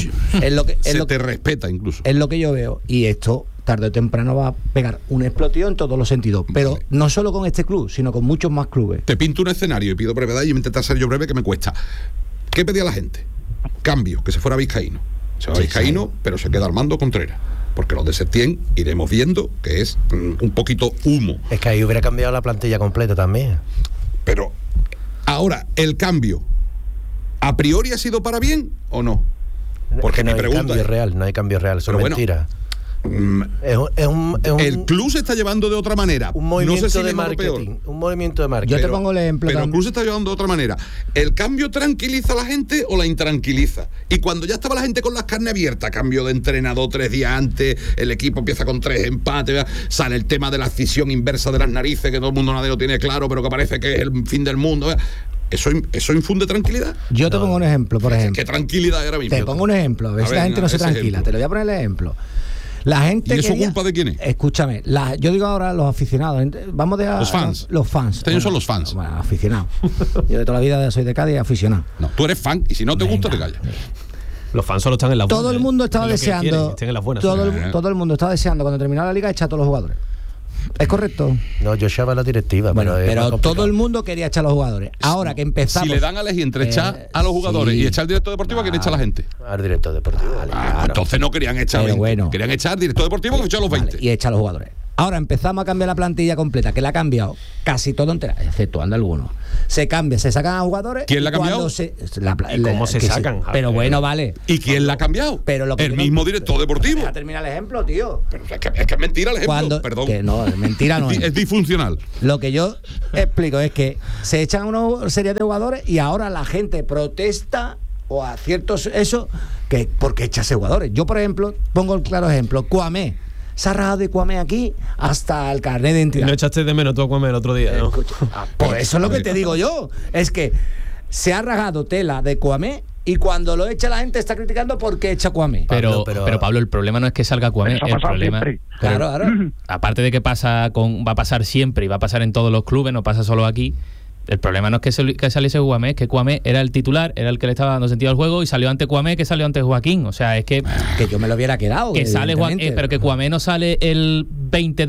Te respeta incluso. Es lo que yo veo. Y esto, tarde o temprano, va a pegar un exploteo en todos los sentidos. Pero no solo con este club, sino con muchos más clubes. Te pinto un escenario y pido brevedad y voy a intentar ser yo breve, que me cuesta. ¿Qué pedía la gente? Cambio, que se fuera Vizcaíno. Se va Vizcaíno, pero se queda Armando Contreras. Porque los de Setién iremos viendo que es un poquito humo. Es que ahí hubiera cambiado la plantilla completa también. Pero ahora, el cambio, ¿a priori ha sido para bien o no? Porque no hay cambio real, son mentiras. El club se está llevando de otra manera. Un movimiento no sé si de marketing. Un movimiento de marketing. Yo te pongo el ejemplo. Pero el club se está llevando de otra manera. ¿El cambio tranquiliza a la gente o la intranquiliza? Y cuando ya estaba la gente con las carnes abiertas, cambio de entrenador 3 días antes, el equipo empieza con 3 empates, sale el tema de la escisión inversa de las narices, que todo el mundo nadie lo tiene claro, pero que parece que es el fin del mundo. ¿Eso infunde tranquilidad? Yo te pongo un ejemplo, por ejemplo. ¿Qué tranquilidad hay ahora mismo? Te pongo un ejemplo, a ver si la gente no se tranquila. Ejemplo. Te lo voy a poner el ejemplo. La gente ¿Y eso culpa de quién es? Escúchame, yo digo ahora los aficionados. Vamos a los fans. Los fans. Son los fans. Bueno, aficionados. Yo de toda la vida soy de Cádiz, aficionado. No, tú eres fan y si no te gusta te callas. Los fans solo están en las buenas. Todo el mundo estaba deseando. Todo el mundo estaba deseando cuando terminara la liga echar a todos los jugadores. ¿Es correcto? No, yo echaba a la directiva. Bueno, pero todo el mundo quería echar a los jugadores. Ahora que empezamos... Si le dan a elegir entre echar a los jugadores y echar al director deportivo, ¿a quién echa a la gente? Al director deportivo. Claro. Entonces no querían echar a 20. Bueno. Querían echar al director deportivo que echar a los 20. Y echar a los jugadores. Ahora empezamos a cambiar la plantilla completa, que la ha cambiado casi todo entera, exceptuando algunos. Se cambia, se sacan a jugadores. ¿Quién la ha cambiado? ¿Y cómo se sacan? Pero bueno, vale. ¿Y quién la ha cambiado? Pero el mismo director deportivo. Deja terminar el ejemplo, tío. Pero es que es mentira el ejemplo. Perdón. Que no, mentira no es. Es disfuncional. Lo que yo explico es que se echan una serie de jugadores y ahora la gente protesta o a ciertos que porque echase jugadores. Yo, por ejemplo, pongo el claro ejemplo, Cuamé. Se ha rajado de Cuamé aquí hasta el carnet de identidad. Y no echaste de menos tú a Cuamé el otro día, ¿no? Pues eso es lo que te digo yo. Es que se ha rajado tela de Cuamé y cuando lo echa la gente está criticando porque echa Cuamé. Pero Pablo, el problema no es que salga Cuamé. El problema, claro. Aparte de que va a pasar siempre y va a pasar en todos los clubes, no pasa solo aquí. El problema no es que saliese Cuamé, es que Cuamé era el titular, era el que le estaba dando sentido al juego y salió ante Cuamé, que salió ante Joaquín. O sea, es que yo me lo hubiera quedado. Que sale pero que Cuamé no sale el 20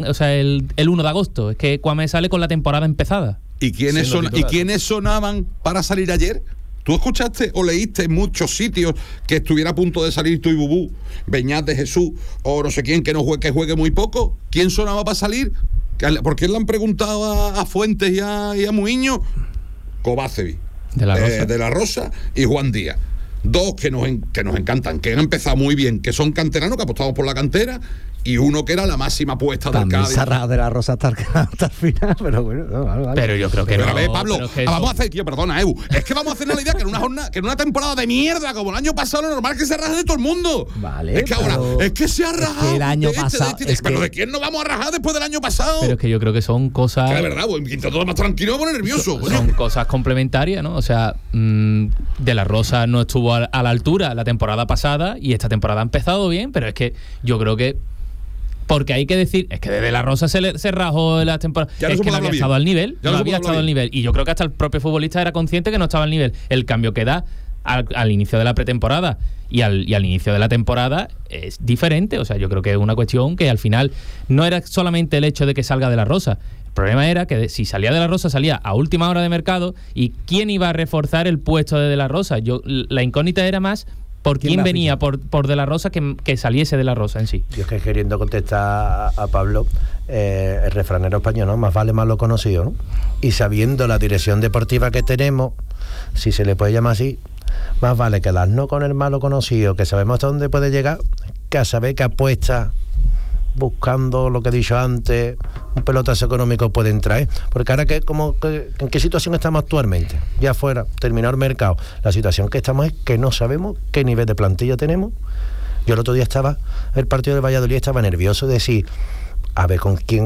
el 1 de agosto. Es que Cuamé sale con la temporada empezada. ¿Y quiénes sonaban para salir ayer? ¿Tú escuchaste o leíste en muchos sitios que estuviera a punto de salir tú y Bubú, Beñat de Jesús o no sé quién que juegue muy poco? ¿Quién sonaba para salir? ¿Por qué le han preguntado a Fuentes y a Muiño? Kovacevic, de la Rosa y Juan Díaz. Dos que nos encantan, que han empezado muy bien, que son canteranos, que apostamos por la cantera y uno que era la máxima apuesta del También Cádiz. se ha rajado de la Rosa hasta el final, pero bueno, no, vale. Pero yo creo que Pero no. a ver, Pablo, pero que vamos a eso- hacer, tío, perdona, Ebu. Es que vamos a hacer la idea que en una jornada, que en una temporada de mierda como el año pasado, lo normal es que se raje de todo el mundo. Vale. Es que ahora, es que se ha rajado. el año de pasado. pero ¿de quién nos vamos a rajar después del año pasado? Pero es que yo creo que son cosas. Que de verdad, pues, mientras todo más tranquilo, me pone nervioso. coño. Son cosas complementarias, ¿no? O sea, De la Rosa no estuvo a la altura la temporada pasada y esta temporada ha empezado bien, pero es que yo creo que porque hay que decir, es que de la Rosa se rajó en la temporada, Ya no es se que puede no había hablar estado bien. al nivel, Ya no no se había puede hablar estado al bien. nivel, y yo creo que hasta el propio futbolista era consciente que no estaba al nivel. El cambio que da al inicio de la pretemporada y al inicio de la temporada es diferente. O sea, yo creo que es una cuestión que al final no era solamente el hecho de que salga de la Rosa. El problema era que si salía de la Rosa, salía a última hora de mercado, y quién iba a reforzar el puesto de la Rosa. La incógnita era más por quién venía por de la Rosa que saliese de la Rosa en sí. Yo es que queriendo contestar a Pablo, el refranero español, ¿no? Más vale malo conocido, ¿no? Y sabiendo la dirección deportiva que tenemos, si se le puede llamar así, más vale quedarnos con el malo conocido, que sabemos hasta dónde puede llegar, que a saber que apuesta buscando lo que he dicho antes, un pelotazo económico pueden traer. Porque ahora, ¿en qué situación estamos actualmente? Ya fuera, terminado el mercado. La situación que estamos es que no sabemos qué nivel de plantilla tenemos. Yo el otro día el partido de Valladolid, estaba nervioso de decir, a ver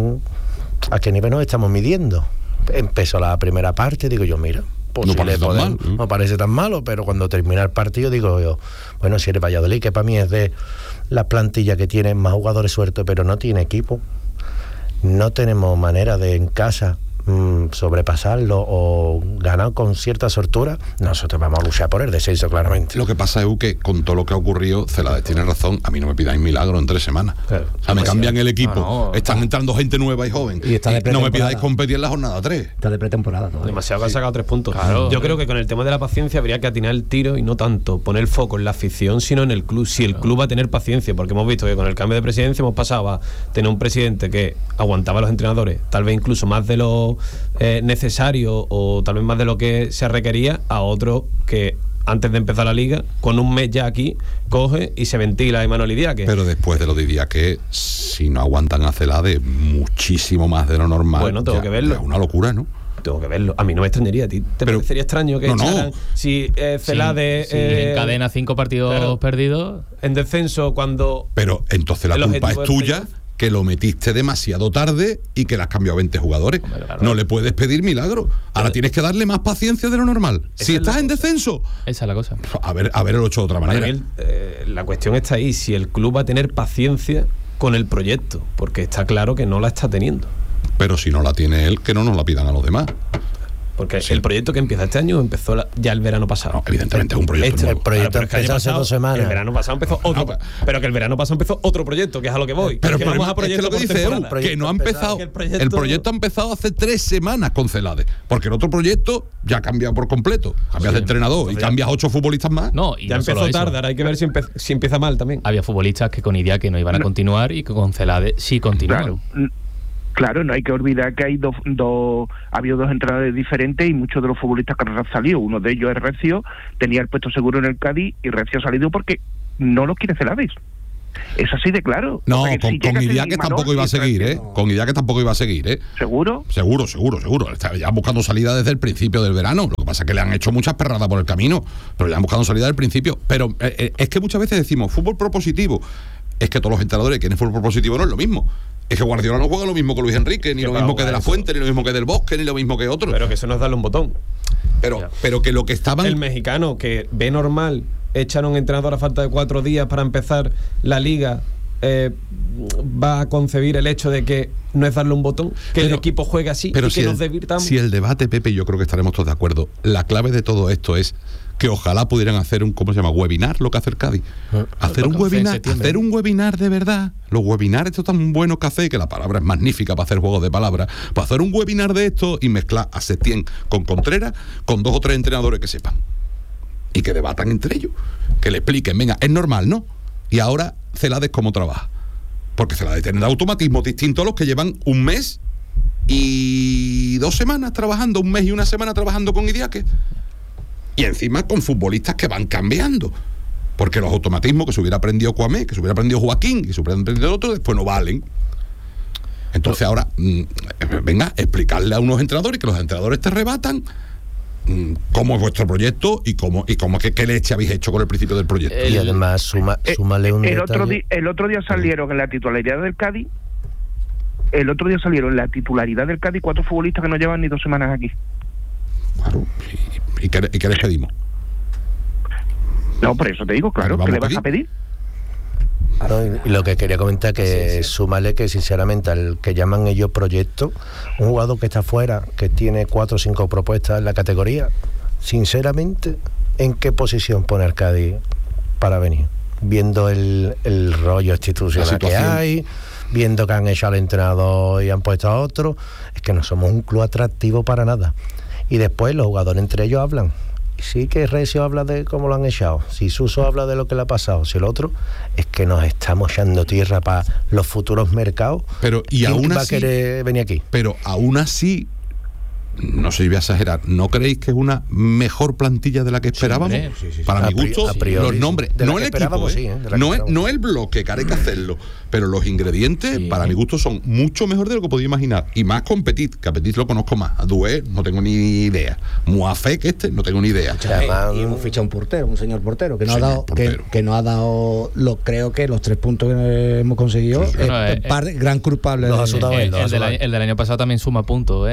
a qué nivel nos estamos midiendo. Empezó la primera parte, digo yo, mira, No parece tan mal. no parece tan malo, pero cuando termina el partido digo yo, bueno, si eres Valladolid, que para mí es de la plantilla que tiene más jugadores sueltos, pero no tiene equipo, no tenemos manera de en casa sobrepasarlo o ganar con cierta soltura, nosotros vamos a luchar por el descenso claramente. Lo que pasa es que con todo lo que ha ocurrido, Celades tiene razón, a mí no me pidáis milagro en 3 semanas. Claro. O sea, me cambian el equipo, están entrando gente nueva y joven, Y está de no me pretemporada. pidáis competir en la jornada 3. Está de pretemporada todavía. Demasiado que ha sacado 3 puntos. Claro. Yo creo que con el tema de la paciencia habría que atinar el tiro y no tanto poner el foco en la afición, sino en el club. Si el club va a tener paciencia, porque hemos visto que con el cambio de presidencia hemos pasado a tener un presidente que aguantaba a los entrenadores, tal vez incluso más de lo necesario o tal vez más de lo que se requería, a otro que antes de empezar la liga, con un mes ya aquí, coge y se ventila a Imanol Idiáquez. Pero después de lo de Idiáquez, si no aguantan a Celades muchísimo más de lo normal, Bueno, tengo que verlo. Es una locura, ¿no? Tengo que verlo. A mí no me extrañaría. ¿A ti te parecería extraño que No, no. echaran si Celades Sí, encadena 5 partidos perdidos en descenso cuando... Pero entonces la el culpa es objetivo del tuya, que lo metiste demasiado tarde y que le has cambiado 20 jugadores. No le puedes pedir milagro. Ahora tienes que darle más paciencia de lo normal. Si estás en descenso, esa es la cosa. a ver lo hecho de otra Para manera. mí, la cuestión está ahí, si el club va a tener paciencia con el proyecto, porque está claro que no la está teniendo. Pero si no la tiene él, que no nos la pidan a los demás. Porque el proyecto que empieza este año empezó ya el verano pasado. No, evidentemente es un proyecto nuevo. El proyecto Claro, pero es que el empezó año hace pasado, 2 semanas. El verano pasado empezó otro. Pero que el verano pasado empezó otro proyecto, que es a lo que voy. Pero que el vamos problema a proyecto es que lo que por dice temporada. Edu, que no ha empezado. Que El proyecto ha empezado hace 3 semanas con Celades. Porque el otro proyecto ya ha cambiado por completo. Cambias de entrenador y cambias 8 futbolistas más. No, y ya no empezó solo eso. tarde, ahora hay que ver si empieza mal también. Había futbolistas que con Idiáquez no iban a continuar y que con Celades sí continúan. Claro, no hay que olvidar que hay ha habido 2 entrenadores diferentes y muchos de los futbolistas que han salido. Uno de ellos es Recio, tenía el puesto seguro en el Cádiz y Recio ha salido porque no lo quiere Celades. Es así de claro. No, O sea, que si llega con a ser Idiáquez Imanol tampoco iba a y seguir, Recio, ¿eh? Con Idiáquez tampoco iba a seguir, ¿eh? ¿Seguro? Seguro. Está ya buscando salida desde el principio del verano. Lo que pasa es que le han hecho muchas perradas por el camino, pero ya han buscado salida desde el principio. Pero es que muchas veces decimos fútbol propositivo. Es que todos los entrenadores que tienen fútbol propositivo no es lo mismo. Es que Guardiola no juega lo mismo que Luis Enrique, ni lo mismo que De la Fuente, ni lo mismo que Del Bosque, ni lo mismo que otros. Pero que eso no es darle un botón. Pero que lo que estaban... El mexicano que ve normal echar a un entrenador a falta de 4 días para empezar la liga, va a concebir el hecho de que no es darle un botón, que el equipo juegue así y que nos divirtamos. Si el debate, Pepe, yo creo que estaremos todos de acuerdo. La clave de todo esto es que ojalá pudieran hacer un, ¿cómo se llama? Webinar, lo que hace el Cádiz. Hacer un webinar de verdad. Los webinars estos tan buenos que hace, que la palabra es magnífica para hacer juegos de palabras, para hacer un webinar de esto y mezclar a Setién con Contreras, con 2 o 3 entrenadores que sepan. Y que debatan entre ellos. Que le expliquen, venga, es normal, ¿no? Y ahora Celades cómo trabaja. Porque Celades tiene automatismos distintos a los que llevan un mes y 2 semanas trabajando, un mes y 1 semana trabajando con Idiáquez. Y encima con futbolistas que van cambiando. Porque los automatismos que se hubiera aprendido Kwame, que se hubiera aprendido Joaquín, que se hubiera aprendido otro, después no valen. Entonces ahora, venga, explicarle a unos entrenadores, que los entrenadores te rebatan cómo es vuestro proyecto y cómo qué leche habéis hecho con el principio del proyecto. Y además, súmale un detalle. El otro día salieron en la titularidad del Cádiz, 4 futbolistas que no llevan ni 2 semanas aquí. Claro, ¿y qué les pedimos? No, por eso te digo, claro, ¿qué le vas a pedir? Claro, y lo que quería comentar que súmale que sinceramente al que llaman ellos proyecto, un jugador que está fuera, que tiene 4 o 5 propuestas en la categoría, sinceramente, ¿en qué posición pone el Cádiz para venir? Viendo el rollo institucional que hay, viendo que han hecho al entrenador y han puesto a otro, es que no somos un club atractivo para nada. Y después los jugadores entre ellos hablan. Sí que Recio habla de cómo lo han echado, si Suso habla de lo que le ha pasado, si el otro, es que nos estamos echando tierra para los futuros mercados. Pero y aún así va a querer venir aquí. Pero aún así, no sé si voy a exagerar, ¿no creéis que es una mejor plantilla de la que esperábamos? Sí. Para mi gusto, a priori, los nombres, no el equipo, no el bloque, que hay que hacerlo, pero los ingredientes, para mi gusto, son mucho mejor de lo que podía imaginar. Y más con Petit, que a Petit lo conozco más. A Doué no tengo ni idea. Muafé, no tengo ni idea. Y hemos fichado un señor portero, que no ha dado creo que los 3 puntos que hemos conseguido, gran culpable. El del año pasado también suma puntos,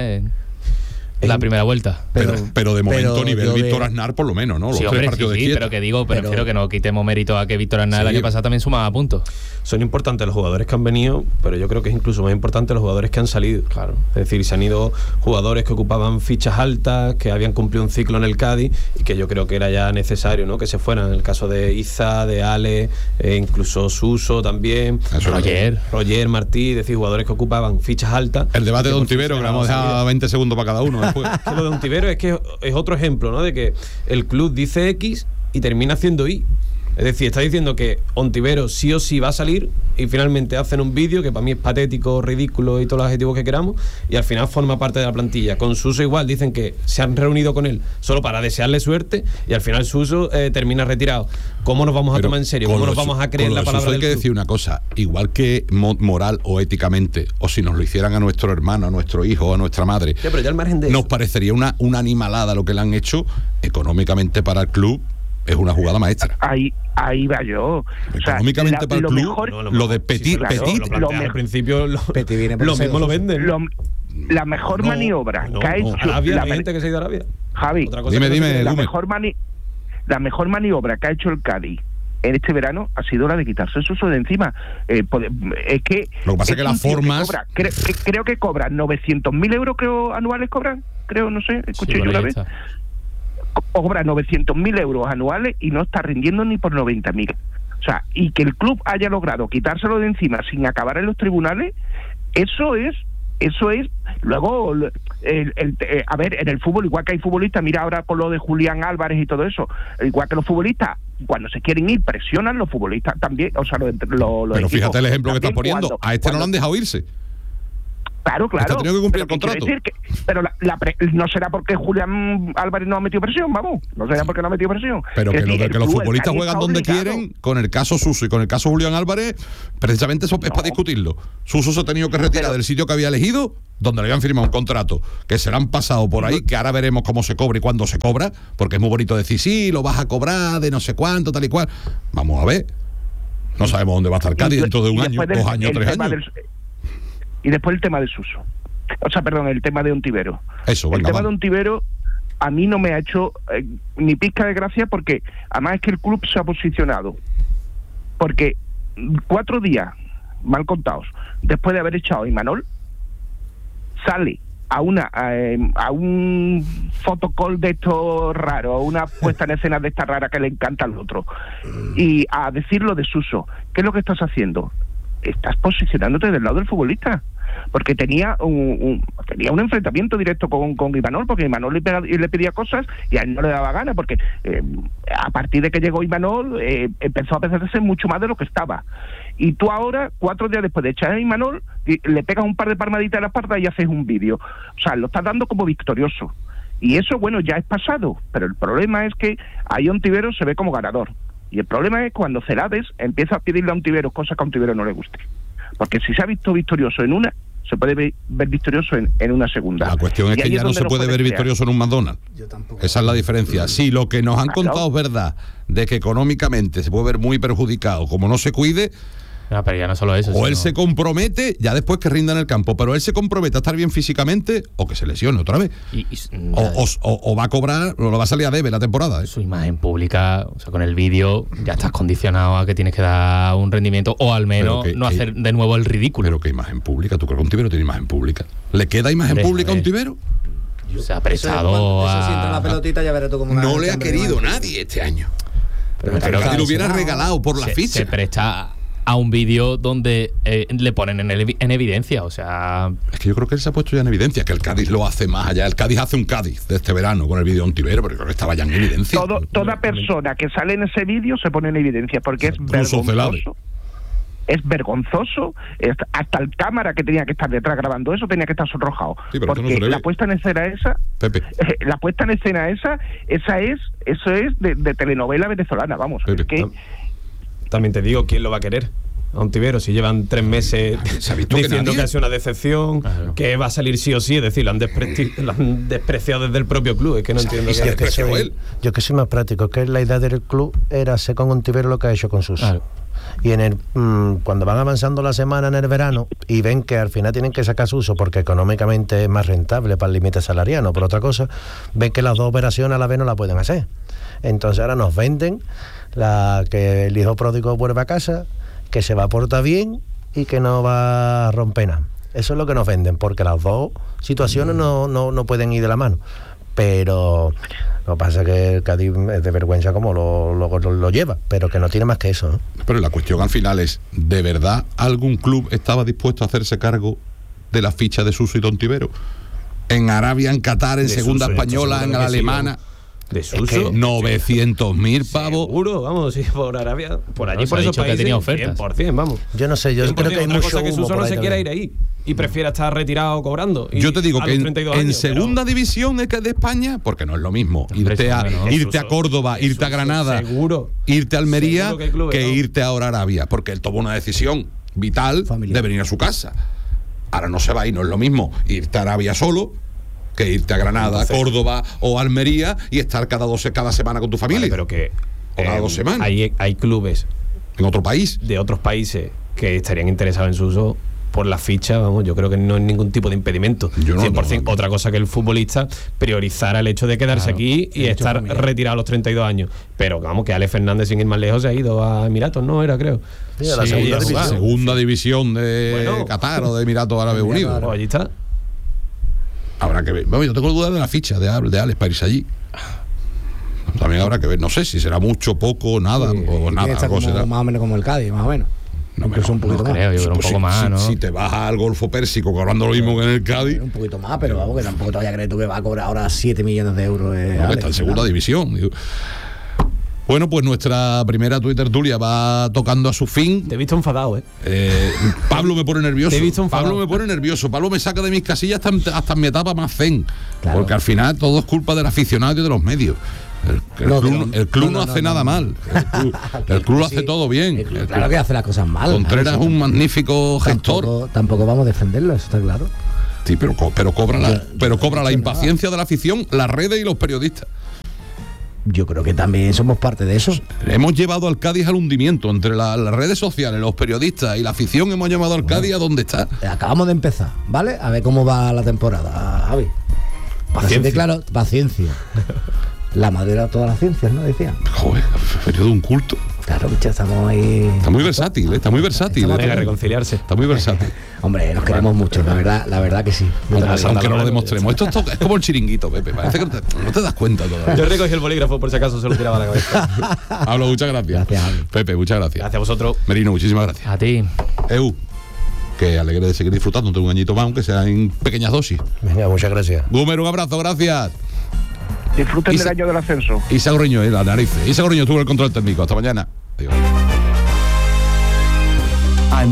la primera vuelta. Pero de momento nivel Víctor Aznar por lo menos, ¿no? Los 3 partidos de Quieta. Pero prefiero que no quitemos mérito a que Víctor Aznar el año pasado también sumaba puntos. Son importantes los jugadores que han venido, pero yo creo que es incluso más importante los jugadores que han salido. Claro. Es decir, se han ido jugadores que ocupaban fichas altas, que habían cumplido un ciclo en el Cádiz y que yo creo que era ya necesario, ¿no?, que se fueran. En el caso de Iza, de Ale, incluso Suso también, Roger, Martí, es decir, jugadores que ocupaban fichas altas. El debate de Ontivero, que le vamos a dejar 20 segundos para cada uno después. Lo de Ontivero es que es otro ejemplo, ¿no?, de que el club dice X y termina haciendo Y. Es decir, está diciendo que Ontivero sí o sí va a salir y finalmente hacen un vídeo que para mí es patético, ridículo y todos los adjetivos que queramos, y al final forma parte de la plantilla. Con Suso igual, dicen que se han reunido con él solo para desearle suerte y al final Suso termina retirado. ¿Cómo nos vamos a tomar en serio? ¿Cómo nos vamos a creer la palabra del club? Hay que decir una cosa, igual que moral o éticamente, o si nos lo hicieran a nuestro hermano, a nuestro hijo, a nuestra madre, pero ya al margen de nos eso, parecería una animalada lo que le han hecho económicamente para el club. Es una jugada maestra. Ahí va yo. Económicamente para el club, mejor, lo de Petit, al principio lo mismo lo venden. La mejor maniobra que ha hecho Arabia, hay gente que se ha ido a Arabia. Javi, dime, la mejor maniobra que ha hecho el Cádiz en este verano ha sido la de quitarse el Suso de encima. Es que lo que pasa es que las formas creo que cobran 900.000 euros, anuales cobran, no sé, escuché yo una vez. Cobra 900.000 euros anuales y no está rindiendo ni por 90.000. O sea, y que el club haya logrado quitárselo de encima sin acabar en los tribunales, eso es luego a ver, en el fútbol, igual que hay futbolistas, mira ahora con lo de Julián Álvarez y todo eso, igual que los futbolistas cuando se quieren ir presionan, los futbolistas también, o sea, pero fíjate el ejemplo que estás poniendo, a este no lo han dejado irse. Claro. Está teniendo que cumplir el contrato. Pero no será porque Julián Álvarez no ha metido presión, vamos. No será porque no ha metido presión. Pero que los futbolistas juegan donde quieren, con el caso Suso y con el caso Julián Álvarez, precisamente eso es para discutirlo. Suso se ha tenido que retirar del sitio que había elegido, donde le habían firmado un contrato, que se le han pasado por ahí, que ahora veremos cómo se cobra y cuándo se cobra, porque es muy bonito decir, sí, lo vas a cobrar de no sé cuánto, tal y cual. Vamos a ver. No sabemos dónde va a estar Cádiz dentro de un año, 2 años, 3 años. Y después el tema de Suso. El tema de Ontivero. El tema de Ontivero a mí no me ha hecho ni pizca de gracia, porque además es que el club se ha posicionado. Porque 4 días, mal contados, después de haber echado a Imanol, sale a un fotocall de esto raro, a una puesta en escena de esta rara que le encanta al otro, y a decir lo de Suso. ¿Qué es lo que estás haciendo? Estás posicionándote del lado del futbolista, porque tenía un enfrentamiento directo con Imanol, porque Imanol le pedía cosas y a él no le daba gana, porque a partir de que llegó Imanol empezó a pensarse mucho más de lo que estaba. Y tú ahora, 4 días después de echar a Imanol, le pegas un par de palmaditas a la espalda y haces un vídeo. O sea, lo estás dando como victorioso. Y eso, bueno, ya es pasado, pero el problema es que ahí Ontivero se ve como ganador. Y el problema es cuando Celades empieza a pedirle a Ontiveros cosas que a Ontiveros no le guste. Porque si se ha visto victorioso en una, se puede ver victorioso en una segunda. La cuestión es que ya no se puede ver victorioso en un McDonald's. Esa es la diferencia. Si lo que nos han contado es verdad, de que económicamente se puede ver muy perjudicado, como no se cuide... No, pero ya no solo eso. O él se compromete, ya después que rinda en el campo, pero él se compromete a estar bien físicamente o que se lesione otra vez. O va a cobrar, o lo va a salir a debe la temporada. Su imagen pública, o sea, con el vídeo ya estás condicionado a que tienes que dar un rendimiento o al menos no hacer de nuevo el ridículo. Pero ¿qué imagen pública? ¿Tú crees que Ontivero tiene imagen pública? ¿Le queda imagen pública a Ontivero? Se ha prestado Eso si entra la pelotita ya veré tú cómo... No le ha querido nadie este año. Pero que lo hubiera regalado por la ficha. Se presta a un vídeo donde le ponen en evidencia, o sea... Es que yo creo que él se ha puesto ya en evidencia, que el Cádiz lo hace más allá. El Cádiz hace un Cádiz de este verano con el vídeo de Ontivero, pero creo que estaba ya en evidencia. Toda persona que sale en ese vídeo se pone en evidencia, porque es vergonzoso. Es vergonzoso, hasta el cámara que tenía que estar detrás grabando eso tenía que estar sonrojado. Sí, porque la puesta en escena esa, la puesta en escena eso es de telenovela venezolana, vamos. Es que... También te digo, ¿quién lo va a querer? A Ontivero, si llevan 3 meses diciendo que ha sido una decepción, que va a salir sí o sí, es decir, lo han despreciado desde el propio club. Es que no entiendo yo que soy más práctico, que la idea del club era hacer con Ontivero lo que ha hecho con Suso. Y cuando van avanzando la semana en el verano y ven que al final tienen que sacar Suso porque económicamente es más rentable para el límite salarial, por otra cosa, ven que las dos operaciones a la vez no la pueden hacer. Entonces ahora nos venden que el hijo pródigo vuelve a casa, que se va a portar bien y que no va a romper nada. Eso es lo que nos venden, porque las dos situaciones no pueden ir de la mano. Pero lo que pasa es que el Cádiz es de vergüenza como lo lleva, pero que no tiene más que eso, ¿no? Pero la cuestión al final es, ¿de verdad algún club estaba dispuesto a hacerse cargo de la ficha de Suso y de Ontivero? En Arabia, en Qatar, en Segunda Española, en la Alemana... De Suso, 900.000 pavos. Seguro, vamos, sí, por Arabia, por allí, por esos países, que tenía ofertas. 100%, vamos. Yo no sé, yo creo que hay mucho cosa que Suso no se quiera ir ahí y prefiera estar retirado cobrando. Yo te digo que en segunda división de España, porque no es lo mismo irte a Córdoba, irte a Granada, irte a Almería, que irte ahora a Arabia, porque él tomó una decisión vital de venir a su casa. Ahora no se va y no es lo mismo irte a Arabia solo que irte a Granada, Córdoba o Almería y estar cada semana con tu familia. Pero que cada 2 semanas. Hay clubes en otro país, de otros países, que estarían interesados en su uso por la ficha. Vamos, yo creo que no hay ningún tipo de impedimento. 100%. Otra cosa que el futbolista priorizara el hecho de quedarse aquí y estar retirado a los 32 años. Pero vamos, que Ale Fernández, sin ir más lejos, se ha ido a Emiratos, ¿no? Era, creo. Sí, a la segunda división de Qatar o de Emiratos Árabes Unidos. Pues allí está. Habrá que ver. Bueno, yo tengo dudas de la ficha de Alex para irse allí. También habrá que ver. No sé si será mucho, poco, nada o nada. Algo será. Más o menos como el Cádiz, más o menos. No, incluso un poquito más. Creo, yo creo un poco más, ¿no? Si te vas al Golfo Pérsico cobrando lo mismo que en el Cádiz. Un poquito más, pero vamos, que tampoco te vayas a creer tú que va a cobrar ahora 7 millones de euros. No, está en segunda división. Bueno, pues nuestra primera tertulia va tocando a su fin. Te he visto enfadado, Pablo me pone nervioso. Te he visto enfadado. Pablo me pone nervioso. Pablo me saca de mis casillas hasta en mi etapa más zen. Claro. Porque al final todo es culpa del aficionado y de los medios. El club no hace nada mal. El club lo hace todo bien. Claro que hace las cosas mal. Contreras es un magnífico gestor. Tampoco vamos a defenderlo, eso está claro. Sí, pero cobra la impaciencia de la afición, las redes y los periodistas. Yo creo que también somos parte de eso. Hemos llevado al Cádiz al hundimiento. Entre las redes sociales, los periodistas y la afición hemos llevado al Cádiz a donde está. Acabamos de empezar, ¿vale? A ver cómo va la temporada, Javi. Paciencia. Claro, paciencia. La madre era todas las ciencias, ¿no? Decían. Joder, periodo un culto. Claro, bicho, estamos ahí. Está muy versátil, está muy versátil. Venga, reconciliarse. Está muy versátil. Hombre, nos queremos mucho, la verdad que sí. Aunque no lo demostremos. Esto es como el chiringuito, Pepe. Parece que no te das cuenta todavía. Yo recogí el bolígrafo por si acaso se lo tiraba a la cabeza. Pablo, muchas gracias. Gracias, Pepe, muchas gracias. Gracias a vosotros. Merino, muchísimas gracias. A ti. Que alegre de seguir disfrutando de un añito más, aunque sea en pequeñas dosis. Venga, muchas gracias. Gumer, un abrazo, gracias. Disfruten del año del ascenso. Isa Gorriño, la nariz. Isa Gorriño tuvo el control técnico. Hasta mañana. Adiós.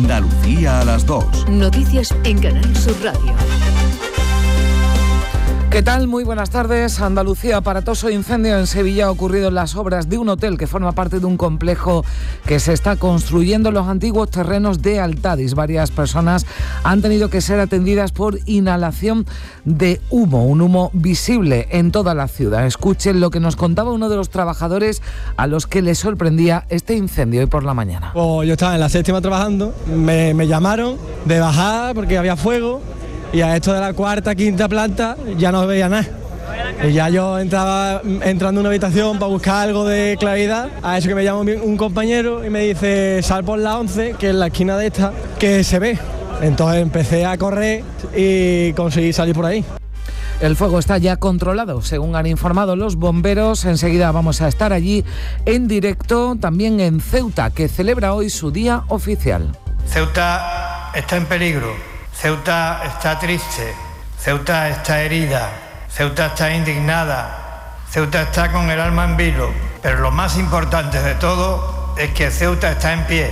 Andalucía a las 2. Noticias en Canal Sur Radio. ¿Qué tal? Muy buenas tardes. Andalucía, aparatoso incendio en Sevilla ha ocurrido en las obras de un hotel que forma parte de un complejo que se está construyendo en los antiguos terrenos de Altadis. Varias personas han tenido que ser atendidas por inhalación de humo, un humo visible en toda la ciudad. Escuchen lo que nos contaba uno de los trabajadores a los que les sorprendía este incendio hoy por la mañana. Yo estaba en la séptima trabajando, me llamaron de bajada porque había fuego. Y a esto de la cuarta, quinta planta ya no veía nada. Y ya yo entrando en una habitación para buscar algo de claridad. A eso que me llama un compañero y me dice, sal por la 11, que es la esquina de esta, que se ve. Entonces empecé a correr y conseguí salir por ahí. El fuego está ya controlado, según han informado los bomberos. Enseguida vamos a estar allí en directo, también en Ceuta, que celebra hoy su día oficial. Ceuta está en peligro. Ceuta está triste, Ceuta está herida, Ceuta está indignada, Ceuta está con el alma en vilo, pero lo más importante de todo es que Ceuta está en pie.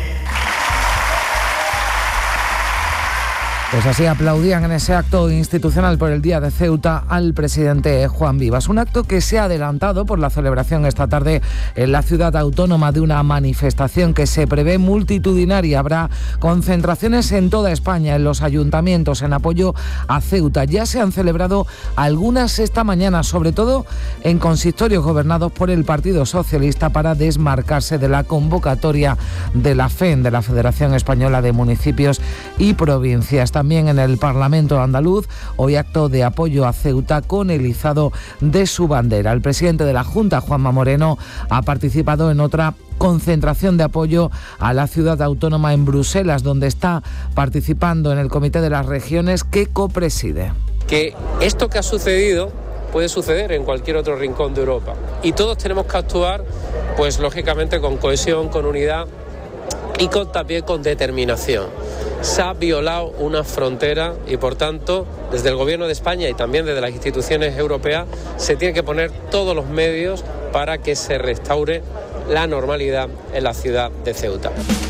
Pues así aplaudían en ese acto institucional por el Día de Ceuta al presidente Juan Vivas. Un acto que se ha adelantado por la celebración esta tarde en la ciudad autónoma de una manifestación que se prevé multitudinaria. Habrá concentraciones en toda España, en los ayuntamientos, en apoyo a Ceuta. Ya se han celebrado algunas esta mañana, sobre todo en consistorios gobernados por el Partido Socialista, para desmarcarse de la convocatoria de la FEM, de la Federación Española de Municipios y Provincias. También en el Parlamento andaluz, hoy acto de apoyo a Ceuta con el izado de su bandera. El presidente de la Junta, Juanma Moreno, ha participado en otra concentración de apoyo a la ciudad autónoma en Bruselas, donde está participando en el Comité de las Regiones que copreside. Que esto que ha sucedido puede suceder en cualquier otro rincón de Europa y todos tenemos que actuar, pues lógicamente con cohesión, con unidad y también con determinación. Se ha violado una frontera y, por tanto, desde el Gobierno de España y también desde las instituciones europeas se tienen que poner todos los medios para que se restaure la normalidad en la ciudad de Ceuta.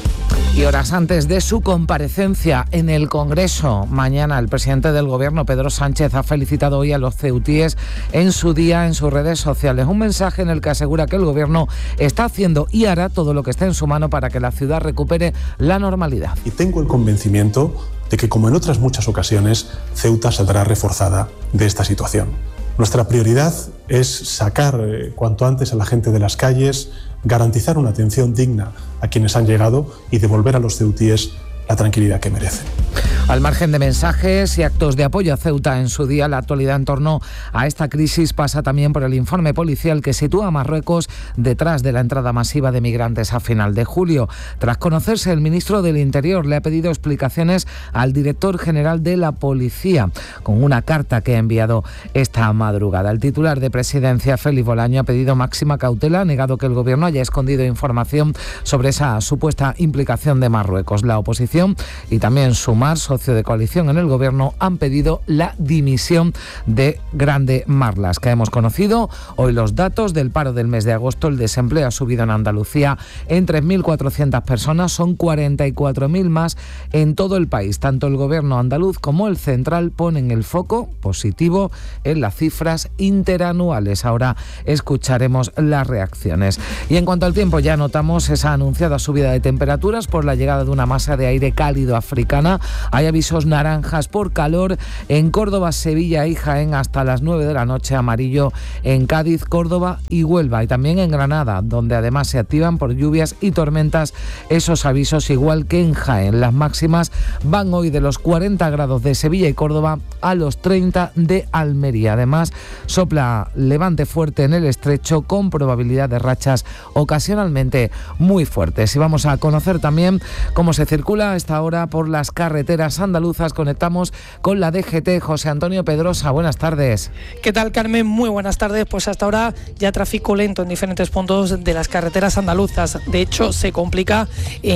Y horas antes de su comparecencia en el Congreso, mañana el presidente del Gobierno, Pedro Sánchez, ha felicitado hoy a los ceutíes en su día en sus redes sociales. Un mensaje en el que asegura que el Gobierno está haciendo y hará todo lo que esté en su mano para que la ciudad recupere la normalidad. Y tengo el convencimiento de que, como en otras muchas ocasiones, Ceuta saldrá reforzada de esta situación. Nuestra prioridad es sacar cuanto antes a la gente de las calles, garantizar una atención digna a quienes han llegado y devolver a los ceutíes la tranquilidad que merecen. Al margen de mensajes y actos de apoyo a Ceuta en su día, la actualidad en torno a esta crisis pasa también por el informe policial que sitúa a Marruecos detrás de la entrada masiva de migrantes a final de julio. Tras conocerse, el ministro del Interior le ha pedido explicaciones al director general de la Policía, con una carta que ha enviado esta madrugada. El titular de Presidencia, Félix Bolaño, ha pedido máxima cautela, ha negado que el Gobierno haya escondido información sobre esa supuesta implicación de Marruecos. La oposición y también Sumar, socio de coalición en el Gobierno, han pedido la dimisión de Grande Marlaska. Hemos conocido hoy los datos del paro del mes de agosto. El desempleo ha subido en Andalucía en 3.400 personas, son 44.000 más en todo el país. Tanto el Gobierno andaluz como el central ponen el foco positivo en las cifras interanuales. Ahora escucharemos las reacciones. Y en cuanto al tiempo, ya notamos esa anunciada subida de temperaturas por la llegada de una masa de aire cálido africana. Hay avisos naranjas por calor en Córdoba, Sevilla y Jaén hasta las 9 de la noche, amarillo en Cádiz, Córdoba y Huelva, y también en Granada, donde además se activan por lluvias y tormentas esos avisos, igual que en Jaén. Las máximas van hoy de los 40 grados de Sevilla y Córdoba a los 30 de Almería. Además, sopla levante fuerte en el estrecho con probabilidad de rachas ocasionalmente muy fuertes. Y vamos a conocer también cómo se circula a esta hora por las carreteras andaluzas. Conectamos con la DGT. José Antonio Pedrosa, buenas tardes. ¿Qué tal, Carmen? Muy buenas tardes. Pues hasta ahora ya tráfico lento en diferentes puntos de las carreteras andaluzas. De hecho, se complica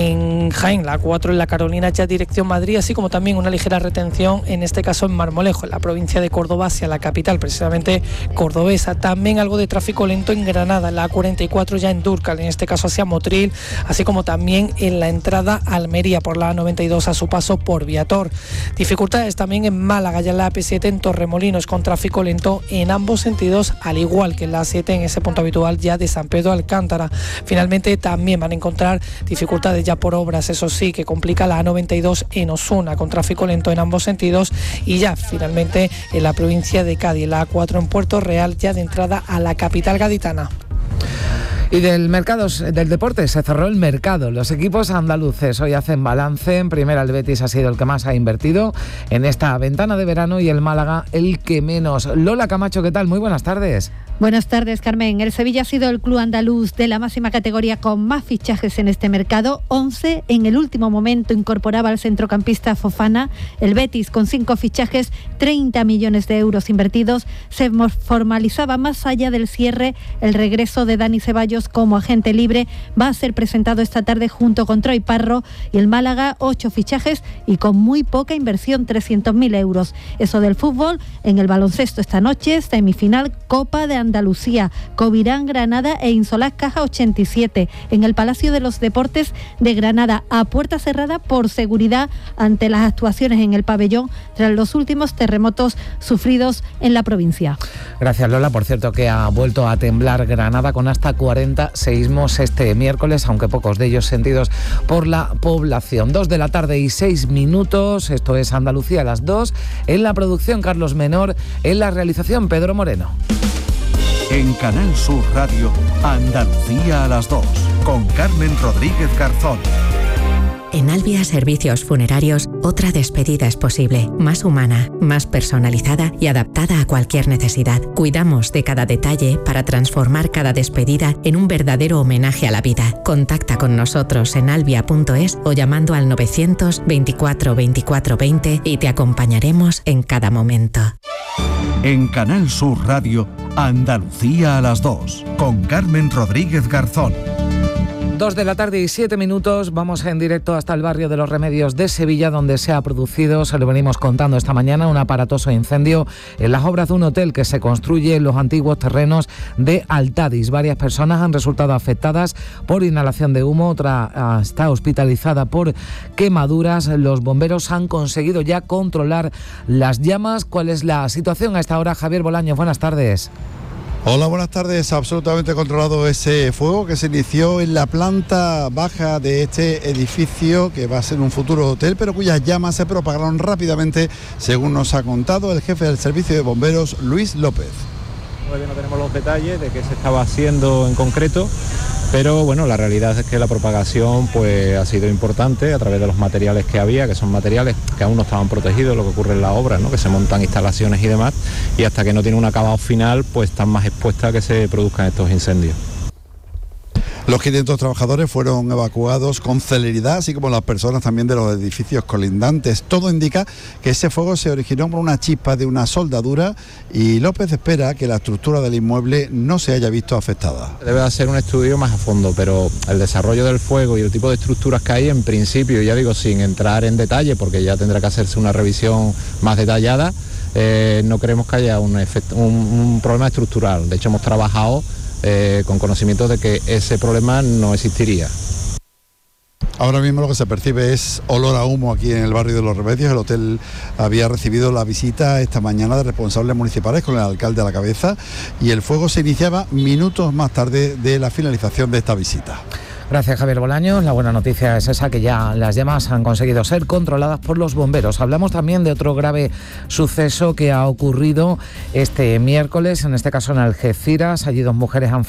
en Jaén, la 4 en la Carolina ya dirección Madrid, así como también una ligera retención, en este caso en Marmolejo, en la provincia de Córdoba, hacia la capital, precisamente cordobesa. También algo de tráfico lento en Granada, en la 44 ya en Dúrcal, en este caso hacia Motril, así como también en la entrada a Almería por la A92 a su paso por Vía motor. Dificultades también en Málaga, ya en la AP7 en Torremolinos, con tráfico lento en ambos sentidos, al igual que en la A7 en ese punto habitual ya de San Pedro Alcántara. Finalmente también van a encontrar dificultades ya por obras, eso sí, que complica la A92 en Osuna, con tráfico lento en ambos sentidos, y ya finalmente en la provincia de Cádiz, la A4 en Puerto Real, ya de entrada a la capital gaditana. Y del deporte se cerró el mercado. Los equipos andaluces hoy hacen balance. En primera el Betis ha sido el que más ha invertido en esta ventana de verano y el Málaga el que menos. Lola Camacho, ¿qué tal? Muy buenas tardes. Buenas tardes, Carmen. El Sevilla ha sido el club andaluz de la máxima categoría con más fichajes en este mercado. 11 en el último momento incorporaba al centrocampista Fofana. El Betis, con 5 fichajes, 30 millones de euros invertidos, se formalizaba más allá del cierre. El regreso de Dani Ceballos como agente libre va a ser presentado esta tarde junto con Troy Parro. Y el Málaga, 8 fichajes y con muy poca inversión, 300.000 euros. Eso del fútbol. En el baloncesto esta noche, semifinal Copa de Andalucía, Covirán Granada e Insolaz Caja 87 en el Palacio de los Deportes de Granada, a puerta cerrada por seguridad ante las actuaciones en el pabellón tras los últimos terremotos sufridos en la provincia. Gracias, Lola. Por cierto, que ha vuelto a temblar Granada con hasta 40 seísmos este miércoles, aunque pocos de ellos sentidos por la población. 2:06 p.m, esto es Andalucía a las 2. En la producción Carlos Menor, en la realización Pedro Moreno. En Canal Sur Radio, Andalucía a las 2, con Carmen Rodríguez Garzón. En Albia Servicios Funerarios, otra despedida es posible, más humana, más personalizada y adaptada a cualquier necesidad. Cuidamos de cada detalle para transformar cada despedida en un verdadero homenaje a la vida. Contacta con nosotros en albia.es o llamando al 924 24 20 y te acompañaremos en cada momento. En Canal Sur Radio, Andalucía a las 2, con Carmen Rodríguez Garzón. 2:07 p.m, vamos en directo hasta el barrio de Los Remedios de Sevilla, donde se ha producido, se lo venimos contando esta mañana, un aparatoso incendio en las obras de un hotel que se construye en los antiguos terrenos de Altadis. Varias personas han resultado afectadas por inhalación de humo, otra está hospitalizada por quemaduras. Los bomberos han conseguido ya controlar las llamas. ¿Cuál es la situación a esta hora? Javier Bolaños, buenas tardes. Hola, buenas tardes. Absolutamente controlado ese fuego que se inició en la planta baja de este edificio que va a ser un futuro hotel, pero cuyas llamas se propagaron rápidamente, según nos ha contado el jefe del servicio de bomberos, Luis López. Todavía no tenemos los detalles de qué se estaba haciendo en concreto, pero bueno, la realidad es que la propagación pues ha sido importante a través de los materiales que había, que son materiales que aún no estaban protegidos, lo que ocurre en la obra, ¿no? Que se montan instalaciones y demás, y hasta que no tiene un acabado final, pues están más expuestas a que se produzcan estos incendios. Los 500 trabajadores fueron evacuados con celeridad, así como las personas también de los edificios colindantes. Todo indica que ese fuego se originó por una chispa de una soldadura y López espera que la estructura del inmueble no se haya visto afectada. Debe hacer un estudio más a fondo, pero el desarrollo del fuego y el tipo de estructuras que hay, en principio, ya digo, sin entrar en detalle, porque ya tendrá que hacerse una revisión más detallada, no creemos que haya un problema estructural. De hecho, hemos trabajado con conocimiento de que ese problema no existiría. Ahora mismo lo que se percibe es olor a humo aquí en el barrio de Los Remedios. El hotel había recibido la visita esta mañana de responsables municipales con el alcalde a la cabeza y el fuego se iniciaba minutos más tarde de la finalización de esta visita. Gracias, Javier Bolaños. La buena noticia es esa, que ya las llamas han conseguido ser controladas por los bomberos. Hablamos también de otro grave suceso que ha ocurrido este miércoles, en este caso en Algeciras. Allí 2 mujeres han